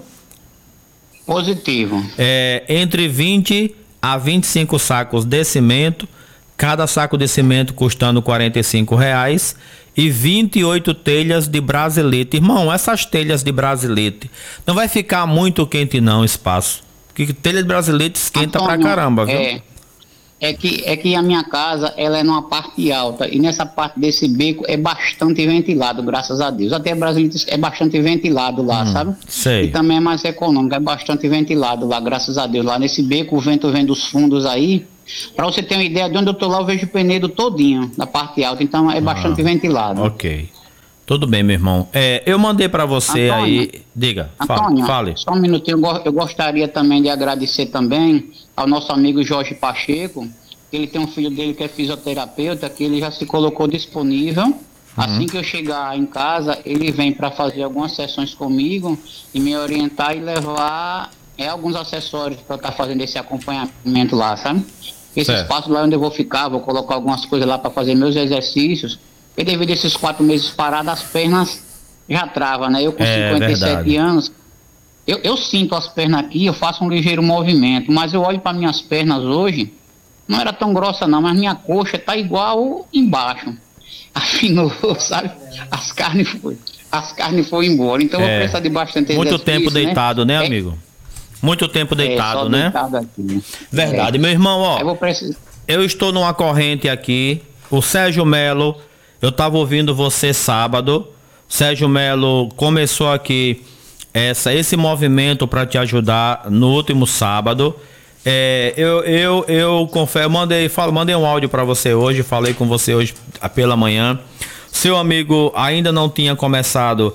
Positivo. É, entre vinte a vinte e cinco sacos de cimento, cada saco de cimento custando quarenta e cinco reais, e vinte e oito telhas de brasilite. Irmão, essas telhas de brasilite não vai ficar muito quente não, espaço. Porque telha de brasilite esquenta Antônio, pra caramba, viu? É, é, que, é que a minha casa, ela é numa parte alta, e nessa parte desse beco é bastante ventilado, graças a Deus. Até Brasília é bastante ventilado lá, sabe? sei. E também é mais econômico, é bastante ventilado lá, graças a Deus. Lá nesse beco, o vento vem dos fundos aí. Para você ter uma ideia de onde eu tô lá, eu vejo o penedo todinho, da parte alta, então é bastante ventilado. Ok. Tudo bem, meu irmão. É, eu mandei pra você Antônio, aí. Diga, fala, Antônio, fale. só um minutinho, eu go- eu gostaria também de agradecer também ao nosso amigo Jorge Pacheco, Ele tem um filho dele que é fisioterapeuta, que ele já se colocou disponível. Uhum. Assim que eu chegar em casa, ele vem para fazer algumas sessões comigo e me orientar e levar é, alguns acessórios para estar tá fazendo esse acompanhamento lá, sabe? Esse certo. Espaço lá onde eu vou ficar, vou colocar algumas coisas lá para fazer meus exercícios. E devido a esses quatro meses parados, as pernas já travam, né? Eu com é, cinquenta e sete verdade. Anos, eu, eu sinto as pernas aqui, eu faço um ligeiro movimento, mas eu olho para minhas pernas hoje, não era tão grossa não, mas minha coxa tá igual embaixo. Afinou, sabe? As carnes foi, as carnes foram embora, então é, eu vou precisar de bastante muito exercício. Muito tempo deitado, né, né amigo? Muito tempo deitado, é, né? Deitado aqui. Verdade, é. Meu irmão, ó, eu, vou precisar... eu estou numa corrente aqui, o Sérgio Melo, eu tava ouvindo você sábado, Sérgio Melo começou aqui essa, esse movimento para te ajudar no último sábado. É, eu, eu, eu confesso, eu mandei, falo, mandei um áudio para você hoje, falei com você hoje pela manhã. Seu amigo ainda não tinha começado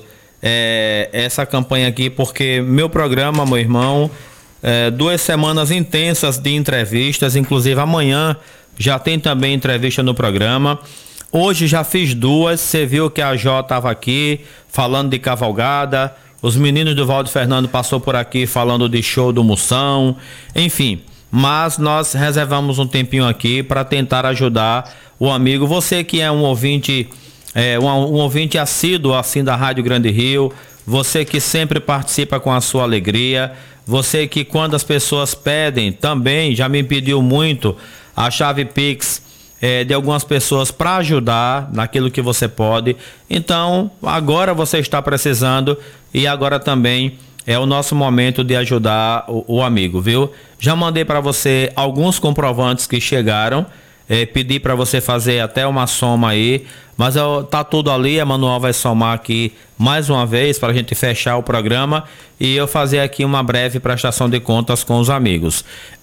é, essa campanha aqui, porque meu programa, meu irmão, é, duas semanas intensas de entrevistas, inclusive amanhã já tem também entrevista no programa. Hoje já fiz duas, você viu que a Jó estava aqui falando de cavalgada. Os meninos do Valdo Fernando passou por aqui falando de show do Moção, enfim. Mas nós reservamos um tempinho aqui para tentar ajudar o amigo. Você que é um ouvinte, é, um, um ouvinte assíduo assim da Rádio Grande Rio, você que sempre participa com a sua alegria, você que quando as pessoas pedem, também já me pediu muito a chave Pix É, de algumas pessoas para ajudar naquilo que você pode. Então, agora você está precisando e agora também é o nosso momento de ajudar o, o amigo, viu? Já mandei para você alguns comprovantes que chegaram, é, pedi para você fazer até uma soma aí, mas eu, tá tudo ali, a Manuel vai somar aqui mais uma vez para a gente fechar o programa e eu fazer aqui uma breve prestação de contas com os amigos.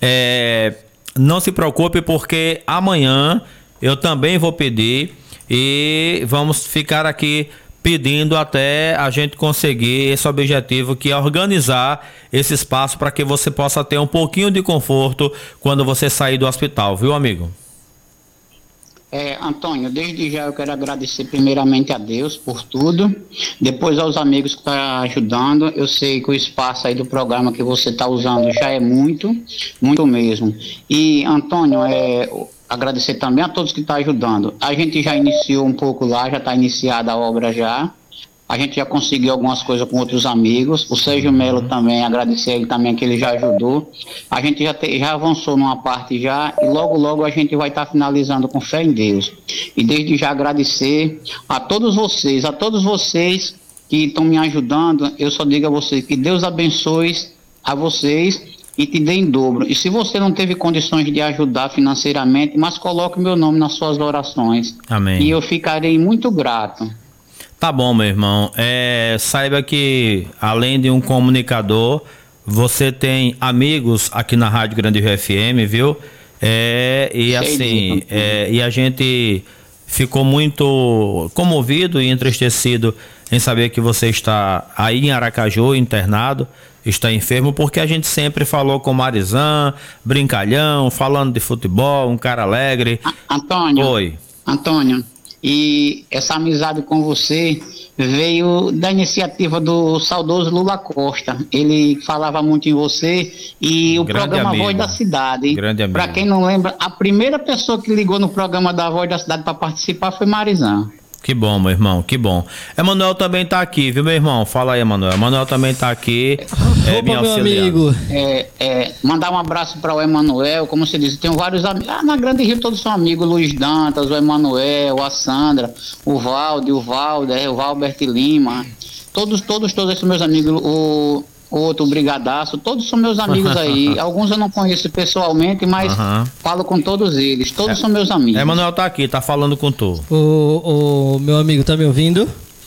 É... Não se preocupe, porque amanhã eu também vou pedir e vamos ficar aqui pedindo até a gente conseguir esse objetivo, que é organizar esse espaço para que você possa ter um pouquinho de conforto quando você sair do hospital, viu, amigo? É, Antônio, desde já eu quero agradecer primeiramente a Deus por tudo, depois aos amigos que estão ajudando. Eu sei que o espaço aí do programa que você está usando já é muito, muito mesmo. E, Antônio, é, agradecer também a todos que estão ajudando. A gente já iniciou um pouco lá, já está iniciada a obra já. A gente já conseguiu algumas coisas com outros amigos. O Sérgio Melo também, agradecer ele também que ele já ajudou. A gente já, te, já avançou numa parte já e logo logo a gente vai estar tá finalizando com fé em Deus. E desde já agradecer a todos vocês, a todos vocês que estão me ajudando. Eu só digo a vocês que Deus abençoe a vocês e te dê em dobro. E se você não teve condições de ajudar financeiramente, mas coloque meu nome nas suas orações. Amém. E eu ficarei muito grato. Tá bom, meu irmão. É, saiba que, além de um comunicador, você tem amigos aqui na Rádio Grande Rio F M, viu? É, e assim, é, e a gente ficou muito comovido e entristecido em saber que você está aí em Aracaju, internado, está enfermo, porque a gente sempre falou com Marizan, brincalhão, falando de futebol, um cara alegre. Antônio. Oi. Antônio. E essa amizade com você veio da iniciativa do saudoso Lula Costa. Ele falava muito em você e o Grande programa amigo. Voz da Cidade. Para quem não lembra, a primeira pessoa que ligou no programa da Voz da Cidade para participar foi Marizan. Que bom, meu irmão, que bom. Emanuel também tá aqui, viu, meu irmão? Fala aí, Emanuel. Emanuel também tá aqui. É, Opa, meu amigo. É, é, mandar um abraço para o Emanuel, como você disse, tenho vários amigos. Ah, na Grande Rio todos são amigos, Luiz Dantas, o Emanuel, a Sandra, o Valde, o Valder, o Valbert Lima. Todos, todos, todos esses meus amigos, o outro, o Brigadaço, todos são meus amigos aí. Alguns eu não conheço pessoalmente, mas uhum. falo com todos eles. Todos é, são meus amigos. Emanuel tá aqui, tá falando com tu. O, o meu amigo tá me ouvindo?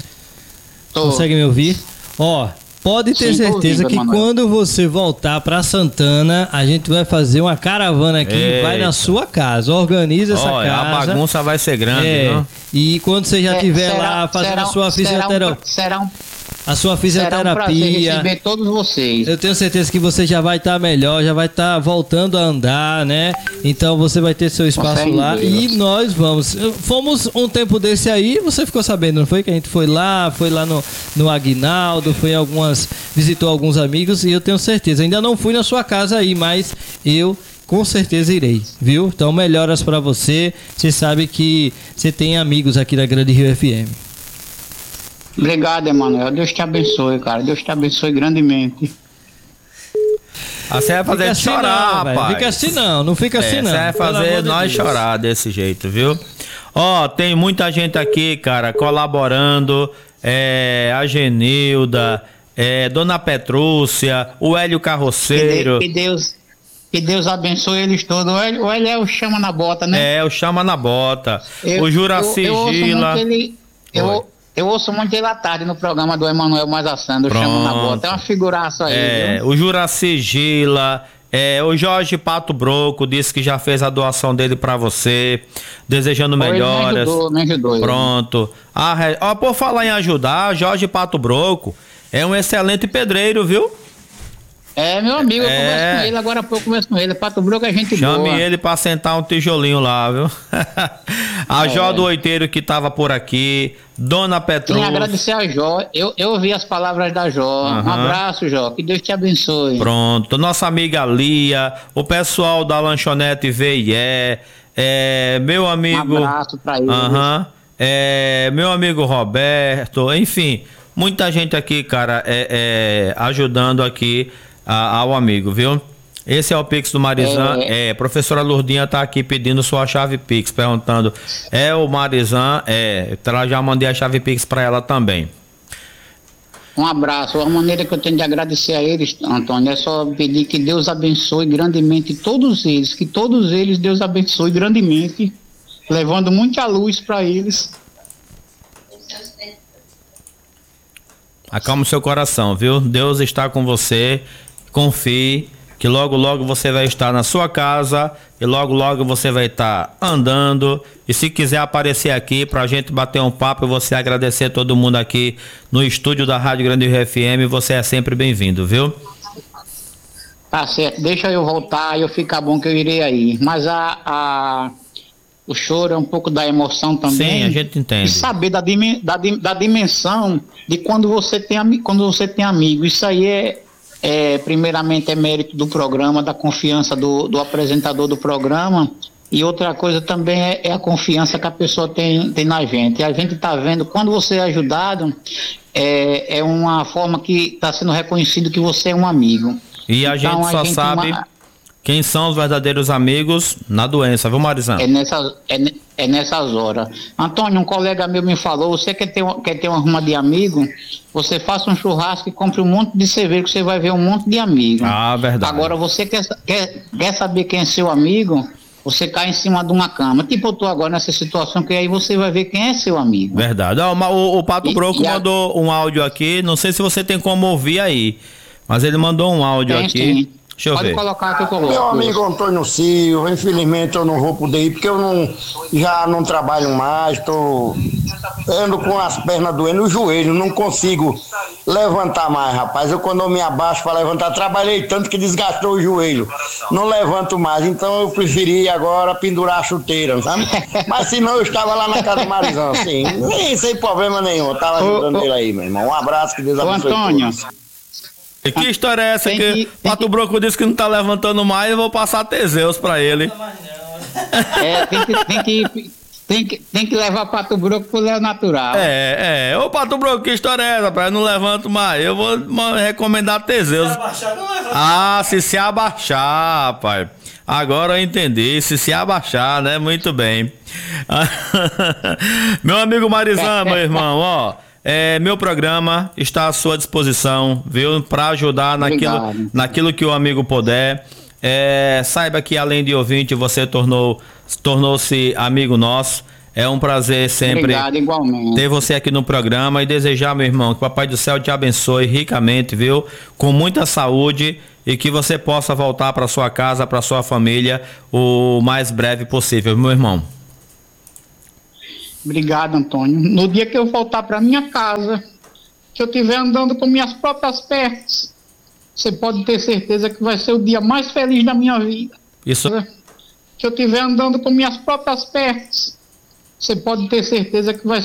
Tô. Consegue me ouvir? Ó, pode ter Sim, certeza ouvindo, que Emanuel. Quando você voltar pra Santana, a gente vai fazer uma caravana aqui. Eita. Vai na sua casa, organiza essa Olha, casa. A bagunça vai ser grande, é. Não? E quando você já estiver é, lá fazendo será, a sua fisioterapia. Será um, será um a sua fisioterapia. Será um prazer receber todos vocês. Eu tenho certeza que você já vai estar tá melhor, já vai estar tá voltando a andar, né? Então você vai ter seu espaço lá e nós vamos. Fomos um tempo desse aí, você ficou sabendo, não foi? Que a gente foi lá, foi lá no, no Aguinaldo, foi em algumas, visitou alguns amigos e eu tenho certeza. Ainda não fui na sua casa aí, mas eu com certeza irei, viu? Então melhoras pra você. Você sabe que você tem amigos aqui da Grande Rio F M. Obrigado, Emanuel. Deus te abençoe, cara. Deus te abençoe grandemente. Ah, você vai fazer assim chorar, não, rapaz. Fica assim não, não fica assim é, não. Você vai fazer nós de chorar desse jeito, viu? Ó, tem muita gente aqui, cara, colaborando. É, a Genilda, é, Dona Petrúcia, o Hélio Carroceiro. Que Deus... Que Deus abençoe eles todos. O Hélio, o Hélio é o chama na bota, né? É, o chama na bota. Eu, o Juraci eu, eu Gila. Ouço ele, eu, eu ouço muito ele à tarde no programa do Emanuel Mazassando, o chama na bota. É uma figuraça aí. É, viu? o Juraci Gila. É, o Jorge Pato Broco disse que já fez a doação dele pra você, desejando melhoras. Me ajudou, me ajudou. Pronto. Ah, ó, por falar em ajudar, Jorge Pato Broco é um excelente pedreiro, viu? É, meu amigo, eu é. converso com ele, agora há pouco eu converso com ele. Pato Broco é gente Chame boa. Chame ele pra sentar um tijolinho lá, viu? A é. Jó do Oiteiro que tava por aqui, Dona Petrúcia. Queria agradecer a Jó, eu, eu ouvi as palavras da Jó. Uhum. Um abraço, Jó, que Deus te abençoe. Pronto, nossa amiga Lia, o pessoal da lanchonete V I E, é, meu amigo... Um abraço pra eles. Uhum, é, meu amigo Roberto, enfim, muita gente aqui, cara, é, é, ajudando aqui a, ao amigo, viu? Esse é o Pix do Marizan. É, é professora Lourdinha tá aqui pedindo sua chave Pix, perguntando, é o Marizan? É, ela já mandei a chave Pix para ela também. Um abraço. A maneira que eu tenho de agradecer a eles, Antônio, é só pedir que Deus abençoe grandemente todos eles, que todos eles Deus abençoe grandemente, levando muita luz para eles. Acalma o seu coração, viu? Deus está com você, confie. Que logo, logo você vai estar na sua casa e logo, logo você vai estar andando. E se quiser aparecer aqui pra gente bater um papo e você agradecer todo mundo aqui no estúdio da Rádio Grande Rio F M, você é sempre bem-vindo, viu? Tá certo, deixa eu voltar e eu ficar bom que eu irei aí. Mas a, a, o choro é um pouco da emoção também. Sim, a gente entende. E saber da, da, da dimensão de quando você tem, quando você tem amigo. Isso aí é... É, primeiramente é mérito do programa, da confiança do, do apresentador do programa, e outra coisa também é, é a confiança que a pessoa tem, tem na gente. E a gente está vendo, quando você é ajudado, é, é uma forma que está sendo reconhecido que você é um amigo. E a então, gente só a gente sabe uma... quem são os verdadeiros amigos na doença, viu, Marizan? É, nessa, é, é nessas horas. Antônio, um colega meu me falou, você quer ter, quer ter uma ruma de amigo, você faça um churrasco e compre um monte de cerveja que você vai ver um monte de amigo. Ah, verdade. Agora, você quer, quer, quer saber quem é seu amigo, você cai em cima de uma cama. Tipo, eu tô agora nessa situação que aí você vai ver quem é seu amigo. Verdade. O, o, o Pato e, Broco e a... mandou um áudio aqui, não sei se você tem como ouvir aí, mas ele mandou um áudio tem, aqui. Tem. Deixa eu Pode ver. colocar que eu coloco. Meu amigo Antônio Silva, infelizmente eu não vou poder ir porque eu não, já não trabalho mais, tô ando com as pernas doendo, o joelho, não consigo levantar mais, rapaz. Eu quando eu me abaixo para levantar, trabalhei tanto que desgastou o joelho, não levanto mais, então eu preferi agora pendurar a chuteira, sabe? Mas se não, eu estava lá na casa do Marizão, assim, nem sem problema nenhum, eu tava ajudando ô, ele aí, meu irmão. Um abraço, que Deus abençoe. Ô, Antônio. Que história é essa tem que, que Pato Broco disse que não tá levantando mais, eu vou passar Teseus pra ele. É, tem que, tem que, tem que, tem que levar Pato Broco pro Léo Natural. É, é. Ô, Pato Broco, que história é essa, rapaz? Eu não levanto mais. Eu vou recomendar Teseus. Se abaixar, não levanta. Ah, se se abaixar, rapaz. Agora eu entendi. Se se abaixar, né? Muito bem. Meu amigo Marizan, meu irmão, ó. É, meu programa está à sua disposição, viu? Para ajudar naquilo, naquilo que o amigo puder. É, saiba que além de ouvinte, você tornou, tornou-se amigo nosso. É um prazer sempre Obrigado, igualmente. ter você aqui no programa e desejar, meu irmão, que o Papai do Céu te abençoe ricamente, viu? Com muita saúde e que você possa voltar para sua casa, para sua família o mais breve possível, meu irmão. Obrigado, Antônio. No dia que eu voltar para minha casa, que eu estiver andando com minhas próprias pernas, você pode ter certeza que vai ser o dia mais feliz da minha vida. Isso. Que eu estiver andando com minhas próprias pernas, você pode ter certeza que vai